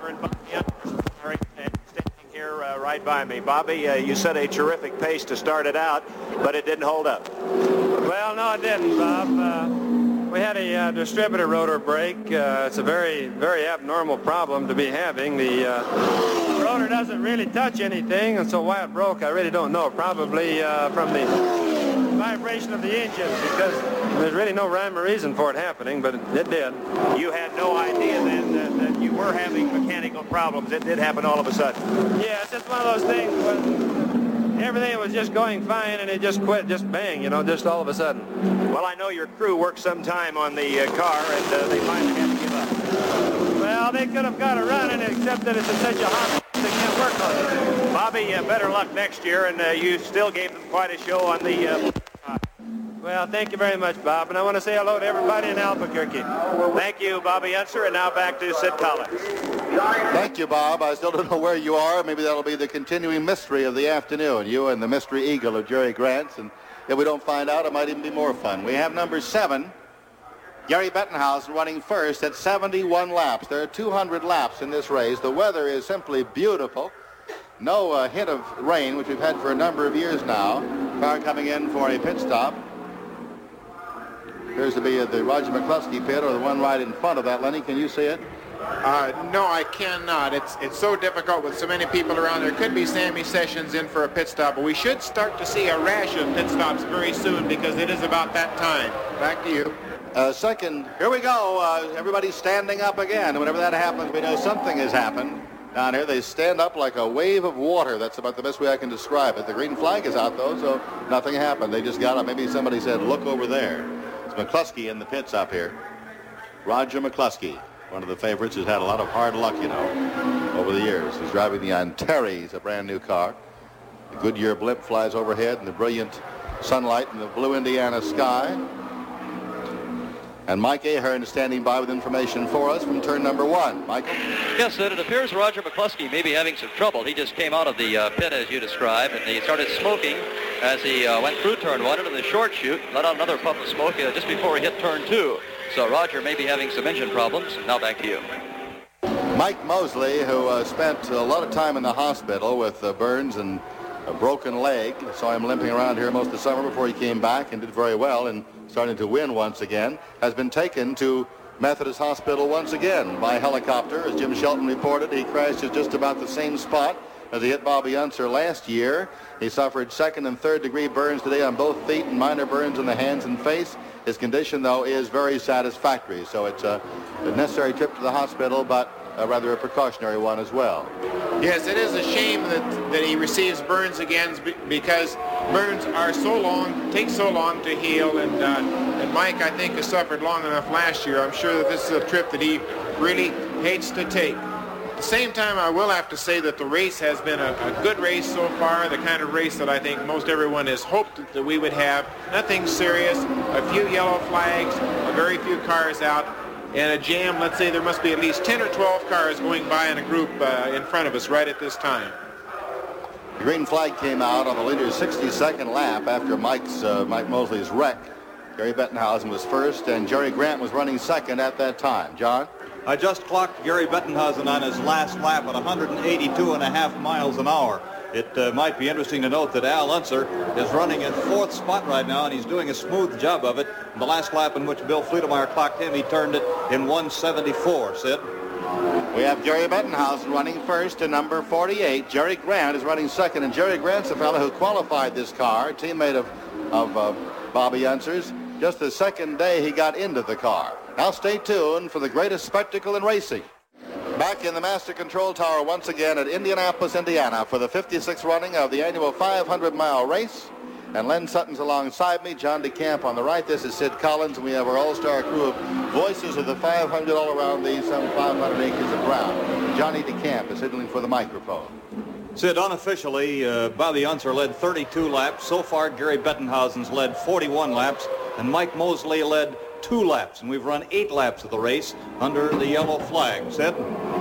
Standing here uh, right by me. Bobby, uh, you set a terrific pace to start it out, but it didn't hold up. Well, no, it didn't, Bob. Uh, we had a uh, distributor rotor break. Uh, it's a very, very abnormal problem to be having. The uh, rotor doesn't really touch anything, and so why it broke, I really don't know. Probably uh, from the vibration of the engine, because there's really no rhyme or reason for it happening, but it, it did. You had no idea then that, that you were having mechanical problems. It did happen all of a sudden. Yeah, it's just one of those things where everything was just going fine, and it just quit, just bang, you know, just all of a sudden. Well, I know your crew worked some time on the uh, car, and uh, they finally had to give up. Well, they could have got it running, except that it's in such a hot they can't work on it. Bobby, uh, better luck next year, and uh, you still gave them quite a show on the... Uh... Well, thank you very much, Bob, and I want to say hello to everybody in Albuquerque. Thank you, Bobby Unser, and now back to Sid Collins. Thank you, Bob. I still don't know where you are. Maybe that'll be the continuing mystery of the afternoon, you and the Mystery Eagle of Jerry Grants, and if we don't find out, it might even be more fun. We have number seven, Gary Bettenhausen, running first at seventy-one laps. There are two hundred laps in this race. The weather is simply beautiful. No uh, hint of rain, which we've had for a number of years now. Car coming in for a pit stop. Appears to be at the Roger McCluskey pit, or the one right in front of that. Lenny, can you see it? Uh, no, I cannot. It's it's so difficult with so many people around. There could be Sammy Sessions in for a pit stop, but we should start to see a rash of pit stops very soon, because it is about that time. Back to you. Uh, second, here we go. Uh, everybody's standing up again. Whenever that happens, we know something has happened. Down here, they stand up like a wave of water. That's about the best way I can describe it. The green flag is out, though, so nothing happened. They just got up. Maybe somebody said, look over there. It's McCluskey in the pits up here. Roger McCluskey, one of the favorites, who's had a lot of hard luck, you know, over the years. He's driving the Antares, a brand new car. The Goodyear blimp flies overhead in the brilliant sunlight in the blue Indiana sky. And Mike Ahern is standing by with information for us from turn number one. Michael? Yes, Sid, it appears Roger McCluskey may be having some trouble. He just came out of the uh, pit, as you described, and he started smoking as he uh, went through turn one into the short chute, let out another puff of smoke uh, just before he hit turn two. So Roger may be having some engine problems. Now back to you. Mike Mosley, who uh, spent a lot of time in the hospital with uh, burns and a broken leg. Saw him limping around here most of the summer before he came back and did very well and starting to win once again, has been taken to Methodist Hospital once again by helicopter. As Jim Shelton reported, he crashed at just about the same spot as he hit Bobby Unser last year. He suffered second and third degree burns today on both feet and minor burns in the hands and face. His condition, though, is very satisfactory, so it's a, a necessary trip to the hospital, but Uh, rather a precautionary one as well. Yes, it is a shame that, that he receives burns again, because burns are so long, take so long to heal, and, uh, and Mike, I think, has suffered long enough last year. I'm sure that this is a trip that he really hates to take. At the same time, I will have to say that the race has been a, a good race so far, the kind of race that I think most everyone has hoped that we would have. Nothing serious, a few yellow flags, a very few cars out, and a jam. Let's say there must be at least ten or twelve cars going by in a group uh, in front of us right at this time. The green flag came out on the leader's sixty-second lap after Mike's uh, Mike Mosley's wreck. Gary Bettenhausen was first, and Jerry Grant was running second at that time. John? I just clocked Gary Bettenhausen on his last lap at one hundred eighty-two and a half miles an hour. It uh, might be interesting to note that Al Unser is running in fourth spot right now, and he's doing a smooth job of it. The last lap in which Bill Fleetemeyer clocked him, he turned it in one seventy-four, Sid. We have Gary Bettenhausen running first to number forty-eight. Jerry Grant is running second, and Jerry Grant's the fellow who qualified this car, teammate of, of uh, Bobby Unser's, just the second day he got into the car. Now stay tuned for the greatest spectacle in racing. Back in the Master Control Tower once again at Indianapolis, Indiana for the fifty-sixth running of the annual five hundred mile race. And Len Sutton's alongside me, John DeCamp on the right. This is Sid Collins, and we have our all-star crew of voices of the five hundred all around these some five hundred acres of ground. Johnny DeCamp is signaling for the microphone. Sid, unofficially, uh, Bobby Unser led thirty-two laps. So far, Gary Bettenhausen's led forty-one laps, and Mike Mosley led two laps. And we've run eight laps of the race under the yellow flag. Sid?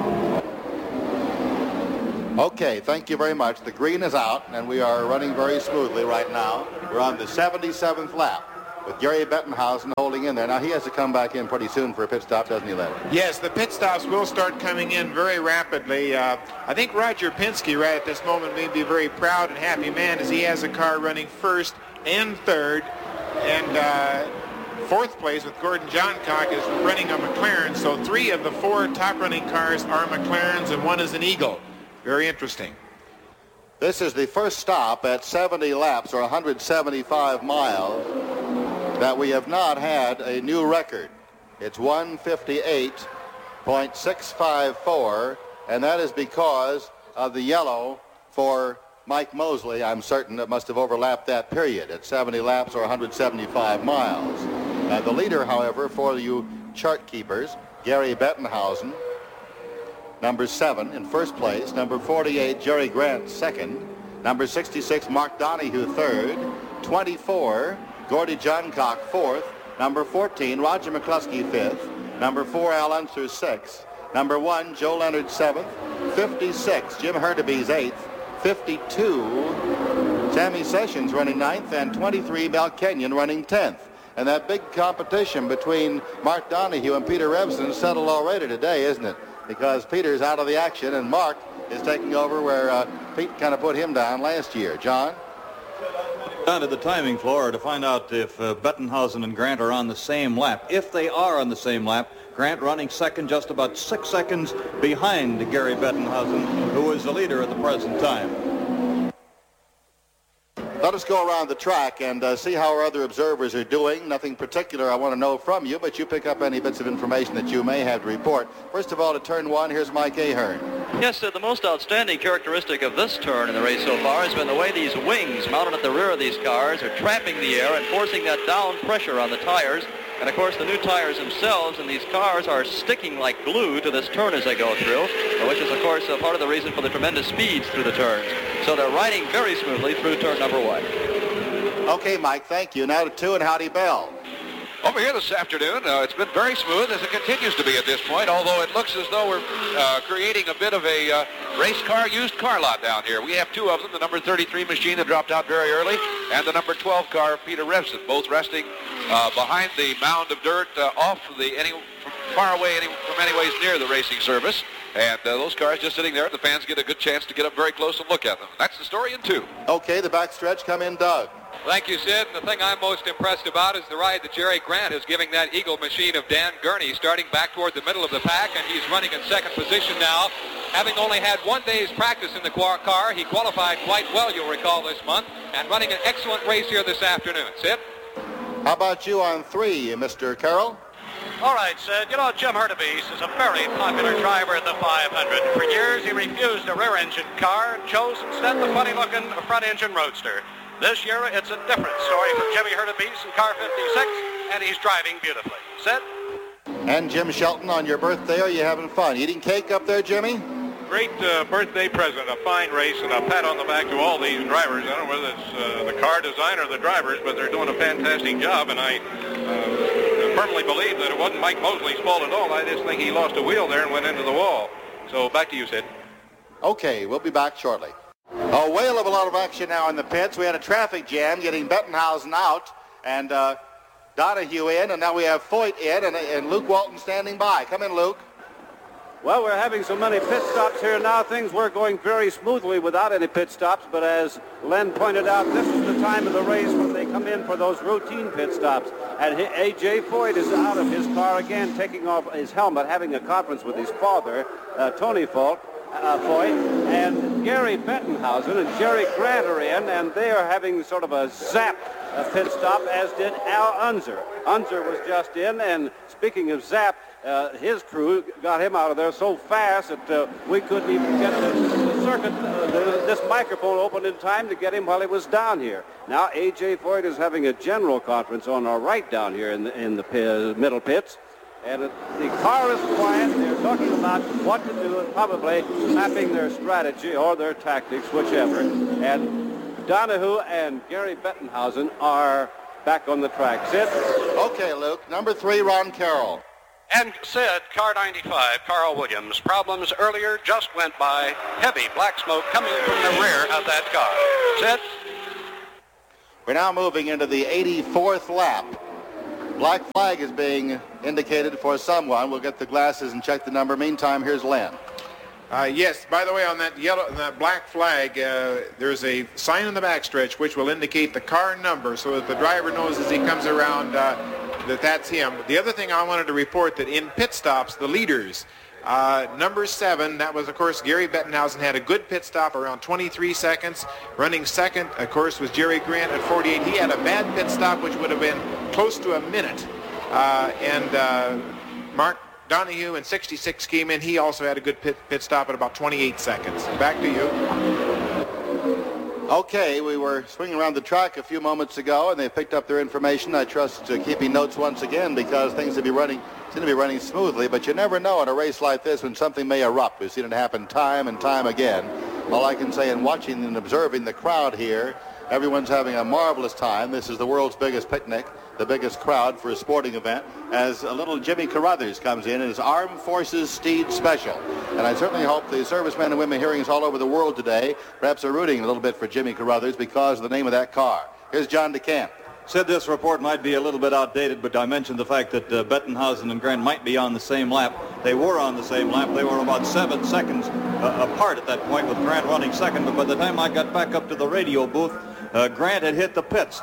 Okay, thank you very much. The green is out, and we are running very smoothly right now. We're on the seventy-seventh lap with Gary Bettenhausen holding in there. Now, he has to come back in pretty soon for a pit stop, doesn't he, Larry? Yes, the pit stops will start coming in very rapidly. Uh, I think Roger Penske right at this moment may be a very proud and happy man as he has a car running first and third. And uh, fourth place with Gordon Johncock is running a McLaren. So three of the four top running cars are McLarens and one is an Eagle. Very interesting. This is the first stop at seventy laps, or one hundred seventy-five miles, that we have not had a new record. It's one fifty-eight point six five four, and that is because of the yellow for Mike Mosley. I'm certain it must have overlapped that period at seventy laps or one hundred seventy-five miles. Uh, the leader, however, for you chart keepers, Gary Bettenhausen, number seven in first place. Number forty-eight, Jerry Grant, second. Number sixty-six, Mark Donahue, third. twenty-four, Gordy Johncock, fourth. Number fourteen, Roger McCluskey, fifth. Number four, Al Unser, sixth. Number one, Joe Leonard, seventh. fifty-six, Jim Hurtubise, eighth. fifty-two, Sammy Sessions running ninth. And twenty-three, Mel Kenyon running tenth. And that big competition between Mark Donahue and Peter Revson settled already today, isn't it? Because Peter's out of the action and Mark is taking over where uh, Pete kind of put him down last year. John? Down to the timing floor to find out if uh, Bettenhausen and Grant are on the same lap. If they are on the same lap, Grant running second, just about six seconds behind Gary Bettenhausen, who is the leader at the present time. Let us go around the track and uh, see how our other observers are doing. Nothing particular I want to know from you, but you pick up any bits of information that you may have to report. First of all, to turn one, here's Mike Ahern. Yes, uh, the most outstanding characteristic of this turn in the race so far has been the way these wings mounted at the rear of these cars are trapping the air and forcing that down pressure on the tires. And, of course, the new tires themselves and these cars are sticking like glue to this turn as they go through, which is, of course, uh, part of the reason for the tremendous speeds through the turns. So they're riding very smoothly through turn number one. Okay, Mike, thank you. Now to two and Howdy Bell. Over here this afternoon, uh, it's been very smooth, as it continues to be at this point, although it looks as though we're uh, creating a bit of a uh, race car, used car lot down here. We have two of them, the number thirty-three machine that dropped out very early, and the number twelve car, Peter Revson, both resting uh, behind the mound of dirt uh, off the any from far away any, from any ways near the racing service. And uh, those cars just sitting there, the fans get a good chance to get up very close and look at them. That's the story in two. Okay, the backstretch, come in, Doug. Thank you, Sid. The thing I'm most impressed about is the ride that Jerry Grant is giving that Eagle machine of Dan Gurney, starting back toward the middle of the pack, and he's running in second position now. Having only had one day's practice in the car, he qualified quite well, you'll recall, this month, and running an excellent race here this afternoon. Sid? How about you on three, Mister Carroll? All right, Sid. You know, Jim Hurtubise is a very popular driver in the five hundred. For years, he refused a rear-engine car and chose instead the funny-looking front-engine roadster. This year, it's a different story for Jimmy Hurtubise in car fifty-six, and he's driving beautifully. Sid? And Jim Shelton, on your birthday, are you having fun? Eating cake up there, Jimmy? Great uh, birthday present, a fine race, and a pat on the back to all these drivers. I don't know whether it's uh, the car design or the drivers, but they're doing a fantastic job, and I uh, firmly believe that it wasn't Mike Mosley's fault at all. I just think he lost a wheel there and went into the wall. So back to you, Sid. Okay, we'll be back shortly. A whale of a lot of action now in the pits. We had a traffic jam getting Bettenhausen out and uh, Donahue in, and now we have Foyt in and, and Luke Walton standing by. Come in, Luke. Well, we're having so many pit stops here now. Things were going very smoothly without any pit stops, but as Len pointed out, this is the time of the race when they come in for those routine pit stops. And A J Foyt is out of his car again, taking off his helmet, having a conference with his father, uh, Tony Foyt. uh, Foyt, and Gary Bettenhausen and Jerry Grant are in, and they are having sort of a zap a pit stop, as did Al Unser. Unser was just in, and speaking of zap, uh, his crew got him out of there so fast that uh, we couldn't even get the, the circuit, uh, the, this microphone open in time to get him while he was down here. Now A J Foyt is having a general conference on our right down here in the, in the pit, middle pits. And it, the car is quiet. They're talking about what to do and probably mapping their strategy or their tactics, whichever. And Donahue and Gary Bettenhausen are back on the track. Sid? Okay, Luke. Number three, Ron Carroll. And Sid, car ninety-five, Carl Williams. Problems earlier just went by. Heavy black smoke coming from the rear of that car. Sid? We're now moving into the eighty-fourth lap. Black flag is being indicated for someone. We'll get the glasses and check the number. Meantime, here's Len. Uh, yes, by the way, on that yellow, that black flag, uh, there's a sign in the backstretch which will indicate the car number so that the driver knows as he comes around uh, that that's him. The other thing I wanted to report, that in pit stops, the leaders, uh, number seven, that was, of course, Gary Bettenhausen, had a good pit stop around twenty-three seconds. Running second, of course, was Jerry Grant at forty-eight. He had a bad pit stop, which would have been close to a minute. Uh, and uh, Mark Donahue in sixty-six came in. He also had a good pit, pit stop at about twenty-eight seconds. Back to you. Okay, we were swinging around the track a few moments ago, and they picked up their information. I trust to keeping notes once again, because things will be running, seem to be running smoothly. But you never know in a race like this when something may erupt. We've seen it happen time and time again. All I can say in watching and observing the crowd here, everyone's having a marvelous time. This is the world's biggest picnic, the biggest crowd for a sporting event, as a little Jimmy Carruthers comes in in his Armed Forces Steed Special. And I certainly hope the servicemen and women hearing us all over the world today perhaps are rooting a little bit for Jimmy Carruthers because of the name of that car. Here's John DeCamp. Said this report might be a little bit outdated, but I mentioned the fact that uh, Bettenhausen and Grant might be on the same lap. They were on the same lap. They were about seven seconds uh, apart at that point, with Grant running second. But by the time I got back up to the radio booth, uh, Grant had hit the pits.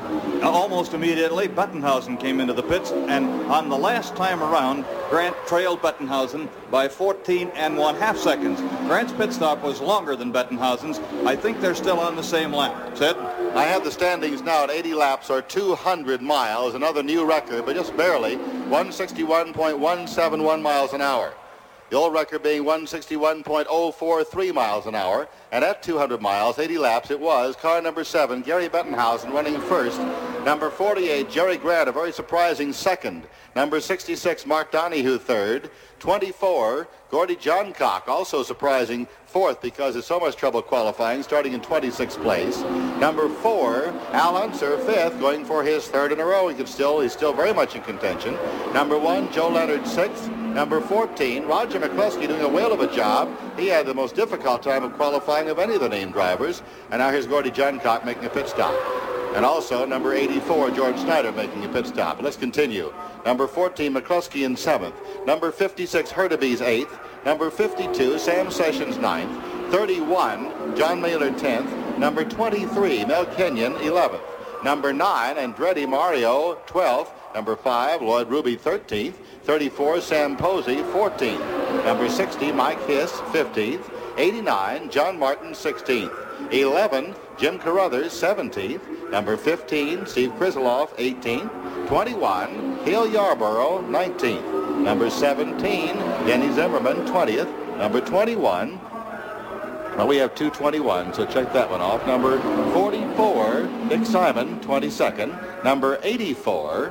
Almost immediately, Bettenhausen came into the pits, and on the last time around, Grant trailed Bettenhausen by fourteen and one half seconds. Grant's pit stop was longer than Bettenhausen's. I think they're still on the same lap. Sid? I have the standings now at eighty laps or two hundred miles, another new record, but just barely, one sixty-one point one seven one miles an hour. The old record being one sixty-one point oh four three miles an hour. And at two hundred miles, eighty laps, it was car number seven, Gary Bettenhausen, running first. Number forty-eight, Jerry Grant, a very surprising second. Number sixty-six, Mark Donahue, third. twenty-four, Gordy Johncock, also surprising fourth because there's so much trouble qualifying, starting in twenty-sixth place. Number four, Al Unser, fifth, going for his third in a row. He could still, he's still very much in contention. Number one, Joe Leonard, sixth. Number fourteen, Roger McCluskey, doing a whale of a job. He had the most difficult time of qualifying of any of the named drivers. And now here's Gordy Johncock making a pit stop. And also number eighty-four, George Snyder, making a pit stop. But let's continue. Number fourteen, McCluskey in seventh. Number fifty-six, Hurtubise, eighth. Number fifty-two, Sam Sessions, ninth. thirty-one, John Mailer, tenth. Number twenty-three, Mel Kenyon, eleventh. Number nine, Andretti Mario, twelfth. Number five, Lloyd Ruby, thirteenth. thirty-four, Sam Posey, fourteenth. Number sixty, Mike Hiss, fifteenth. eighty-nine, John Martin, sixteenth. eleven, Jim Carruthers, seventeenth. Number fifteen, Steve Krizeloff, eighteenth. twenty-one, Hale Yarborough, nineteenth. Number seventeen, Denny Zimmerman, twentieth. Number twenty-one, well, we have two twenty-one, so check that one off. Number forty-four, Dick Simon, twenty-second. Number eighty-four,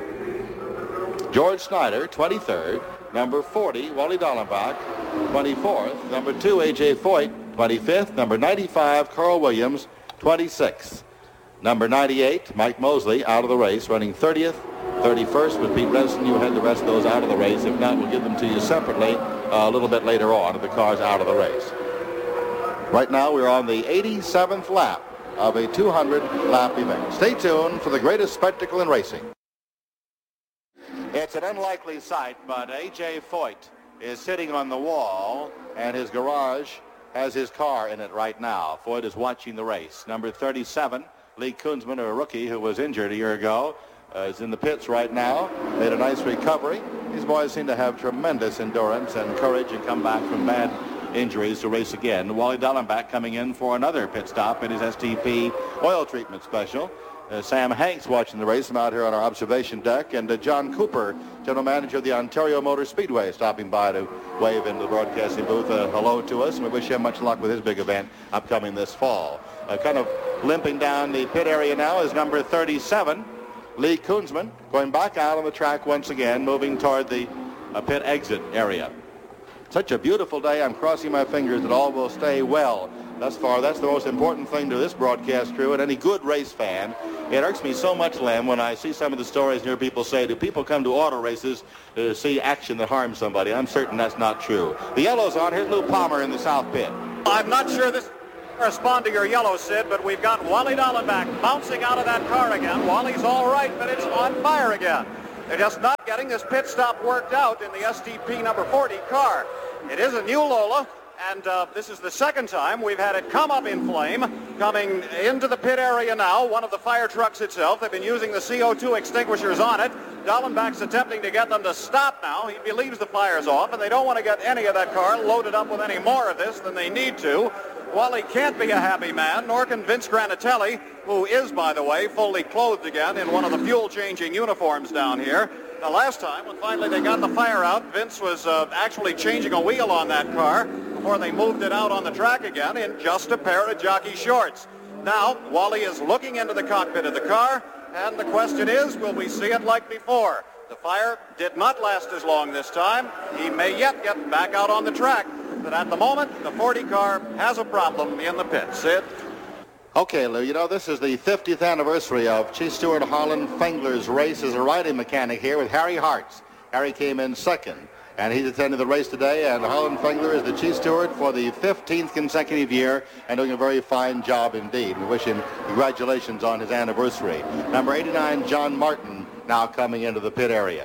George Snyder, twenty-third. Number forty, Wally Dallenbach, twenty-fourth. Number two, A J Foyt, twenty-fifth. Number ninety-five, Carl Williams, twenty-sixth. Number ninety-eight, Mike Mosley, out of the race, running thirtieth. thirty-first with Pete Redson. You had the rest of those out of the race. If not, we'll give them to you separately uh, a little bit later on if the car's out of the race. Right now, we're on the eighty-seventh lap of a two hundred lap event. Stay tuned for the greatest spectacle in racing. It's an unlikely sight, but A J Foyt is sitting on the wall, and his garage has his car in it right now. Foyt is watching the race. Number thirty-seven, Lee Kunzman, a rookie who was injured a year ago, uh, is in the pits right now. Made a nice recovery. These boys seem to have tremendous endurance and courage and come back from bad injuries to race again. Wally Dallenbach coming in for another pit stop in his S T P oil treatment special. Uh, Sam Hanks watching the race. I'm out here on our observation deck. And uh, John Cooper, general manager of the Ontario Motor Speedway, stopping by to wave into the broadcasting booth uh, hello to us. And we wish him much luck with his big event upcoming this fall. Uh, kind of limping down the pit area now is number thirty-seven, Lee Koonsman, going back out on the track once again, moving toward the uh, pit exit area. Such a beautiful day. I'm crossing my fingers that all will stay well. Thus far, that's the most important thing to this broadcast crew and any good race fan. It irks me so much, Lem, when I see some of the stories near people say, do people come to auto races to see action that harms somebody? I'm certain that's not true. The yellow's on. Here's Lou Palmer in the south pit. I'm not sure this corresponds to your yellow, Sid, but we've got Wally Dallenbach bouncing out of that car again. Wally's all right, but it's on fire again. They're just not getting this pit stop worked out in the S T P number forty car. It is a new Lola. And uh, this is the second time we've had it come up in flame, coming into the pit area now, one of the fire trucks itself. They've been using the C O two extinguishers on it. Dallenbach's attempting to get them to stop now. He believes the fire's off, and they don't want to get any of that car loaded up with any more of this than they need to. Wally can't be a happy man, nor can Vince Granatelli, who is, by the way, fully clothed again in one of the fuel-changing uniforms down here. The last time, when finally they got the fire out, Vince was uh, actually changing a wheel on that car before they moved it out on the track again in just a pair of jockey shorts. Now, Wally is looking into the cockpit of the car, and the question is, will we see it like before? The fire did not last as long this time. He may yet get back out on the track, but at the moment, the forty car has a problem in the pit. Sid? Okay, Lou, you know, this is the fiftieth anniversary of Chief Stewart Harlan Fengler's race as a riding mechanic here with Harry Hartz. Harry came in second, and he's attending the race today, and Harlan Fengler is the Chief Stewart for the fifteenth consecutive year and doing a very fine job indeed. We wish him congratulations on his anniversary. Number eighty-nine, John Martin, now coming into the pit area.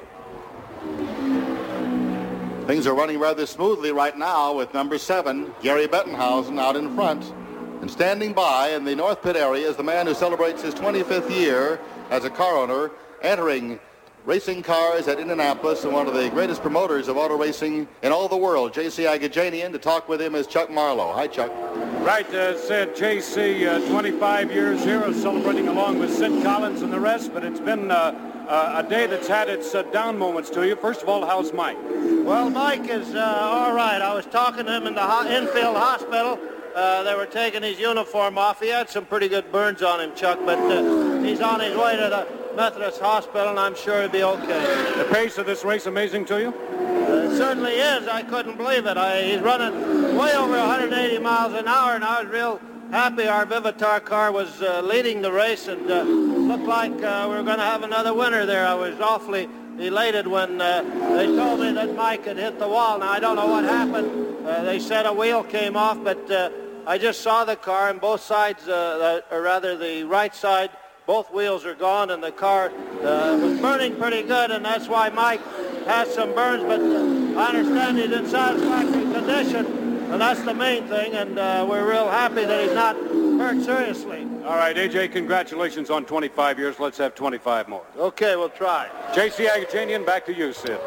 Things are running rather smoothly right now with number seven, Gary Bettenhausen, out in front. And standing by in the North Pit area is the man who celebrates his twenty-fifth year as a car owner, entering racing cars at Indianapolis, and one of the greatest promoters of auto racing in all the world, J C Agajanian. To talk with him is Chuck Marlowe. Hi, Chuck. Right, uh, Sid. J C, uh, twenty-five years here, celebrating along with Sid Collins and the rest, but it's been uh, uh, a day that's had its uh, down moments to you. First of all, how's Mike? Well, Mike is uh, all right. I was talking to him in the ho- infield hospital. Uh, they were taking his uniform off. He had some pretty good burns on him, Chuck, but uh, he's on his way to the Methodist Hospital, and I'm sure he'll be okay. The pace of this race amazing to you? Uh, it certainly is. I couldn't believe it. I, he's running way over one hundred eighty miles an hour, and I was real happy our Vivitar car was uh, leading the race, and uh, looked like uh, we were going to have another winner there. I was awfully elated when uh, they told me that Mike had hit the wall. Now, I don't know what happened. Uh, they said a wheel came off, but uh, I just saw the car, and both sides, uh, or rather the right side, both wheels are gone, and the car uh, was burning pretty good, and that's why Mike has some burns, but uh, I understand he's in satisfactory condition, and that's the main thing, and uh, we're real happy that he's not hurt seriously. All right, A J, congratulations on twenty-five years. Let's have twenty-five more. Okay, we'll try. J C Agajanian, back to you, Sid.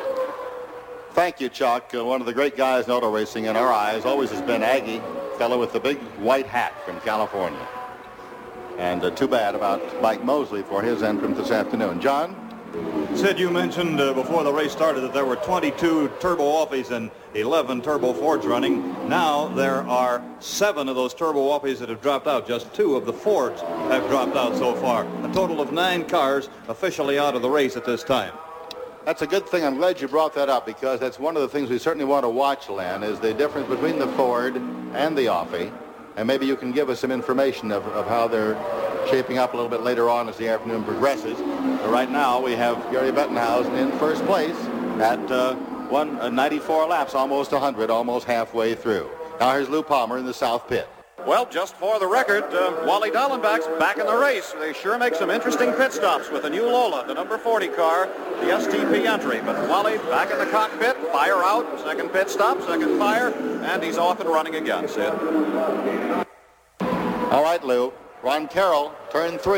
Thank you, Chuck. Uh, one of the great guys in auto racing in our eyes always has been Aggie, fellow with the big white hat from California. And uh, too bad about Mike Mosley for his entrance this afternoon. John? Sid, you mentioned uh, before the race started that there were twenty-two Turbo Whoppies and eleven Turbo Fords running. Now there are seven of those Turbo Whoppies that have dropped out. Just two of the Fords have dropped out so far. A total of nine cars officially out of the race at this time. That's a good thing. I'm glad you brought that up, because that's one of the things we certainly want to watch, Len, is the difference between the Ford and the Offie. And maybe you can give us some information of, of how they're shaping up a little bit later on as the afternoon progresses. But right now we have Gary Bettenhausen in first place at uh, one, uh, ninety-four laps, almost one hundred, almost halfway through. Now here's Lou Palmer in the south pit. Well, just for the record, uh, Wally Dallenbach's back in the race. They sure make some interesting pit stops with the new Lola, the number forty car, the S T P entry. But Wally back in the cockpit, fire out, second pit stop, second fire, and he's off and running again, Sid. All right, Lou. Ron Carroll, turn three,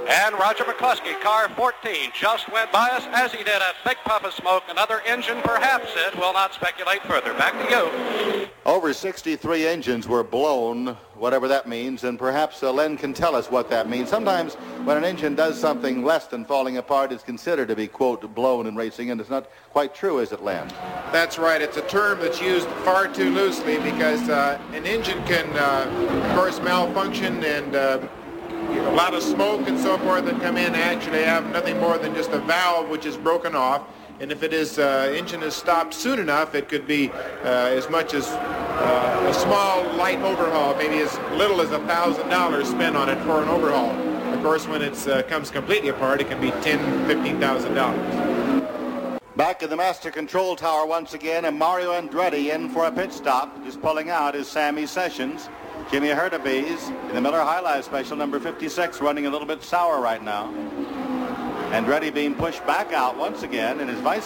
And Roger McCluskey, car fourteen, just went by us as he did a big puff of smoke. Another engine, perhaps. It will not speculate further. Back to you. Over sixty-three engines were blown, whatever that means, and perhaps uh, Len can tell us what that means. Sometimes when an engine does something less than falling apart, it's considered to be, quote, blown in racing, and it's not quite true, is it, Len? That's right. It's a term that's used far too loosely because uh, an engine can, uh, of course, malfunction and uh, a lot of smoke and so forth that come in actually have nothing more than just a valve which is broken off. And if it is uh, engine is stopped soon enough, it could be uh, as much as uh, a small light overhaul, maybe as little as a thousand dollars spent on it for an overhaul. Of course, when it uh, comes completely apart, it can be ten, fifteen thousand dollars. Back in the master control tower once again, and Mario Andretti in for a pit stop. Just pulling out is Sammy Sessions. Jimmy Hurtubise in the Miller High Life Special, number fifty-six, running a little bit sour right now. Andretti being pushed back out once again, and his vice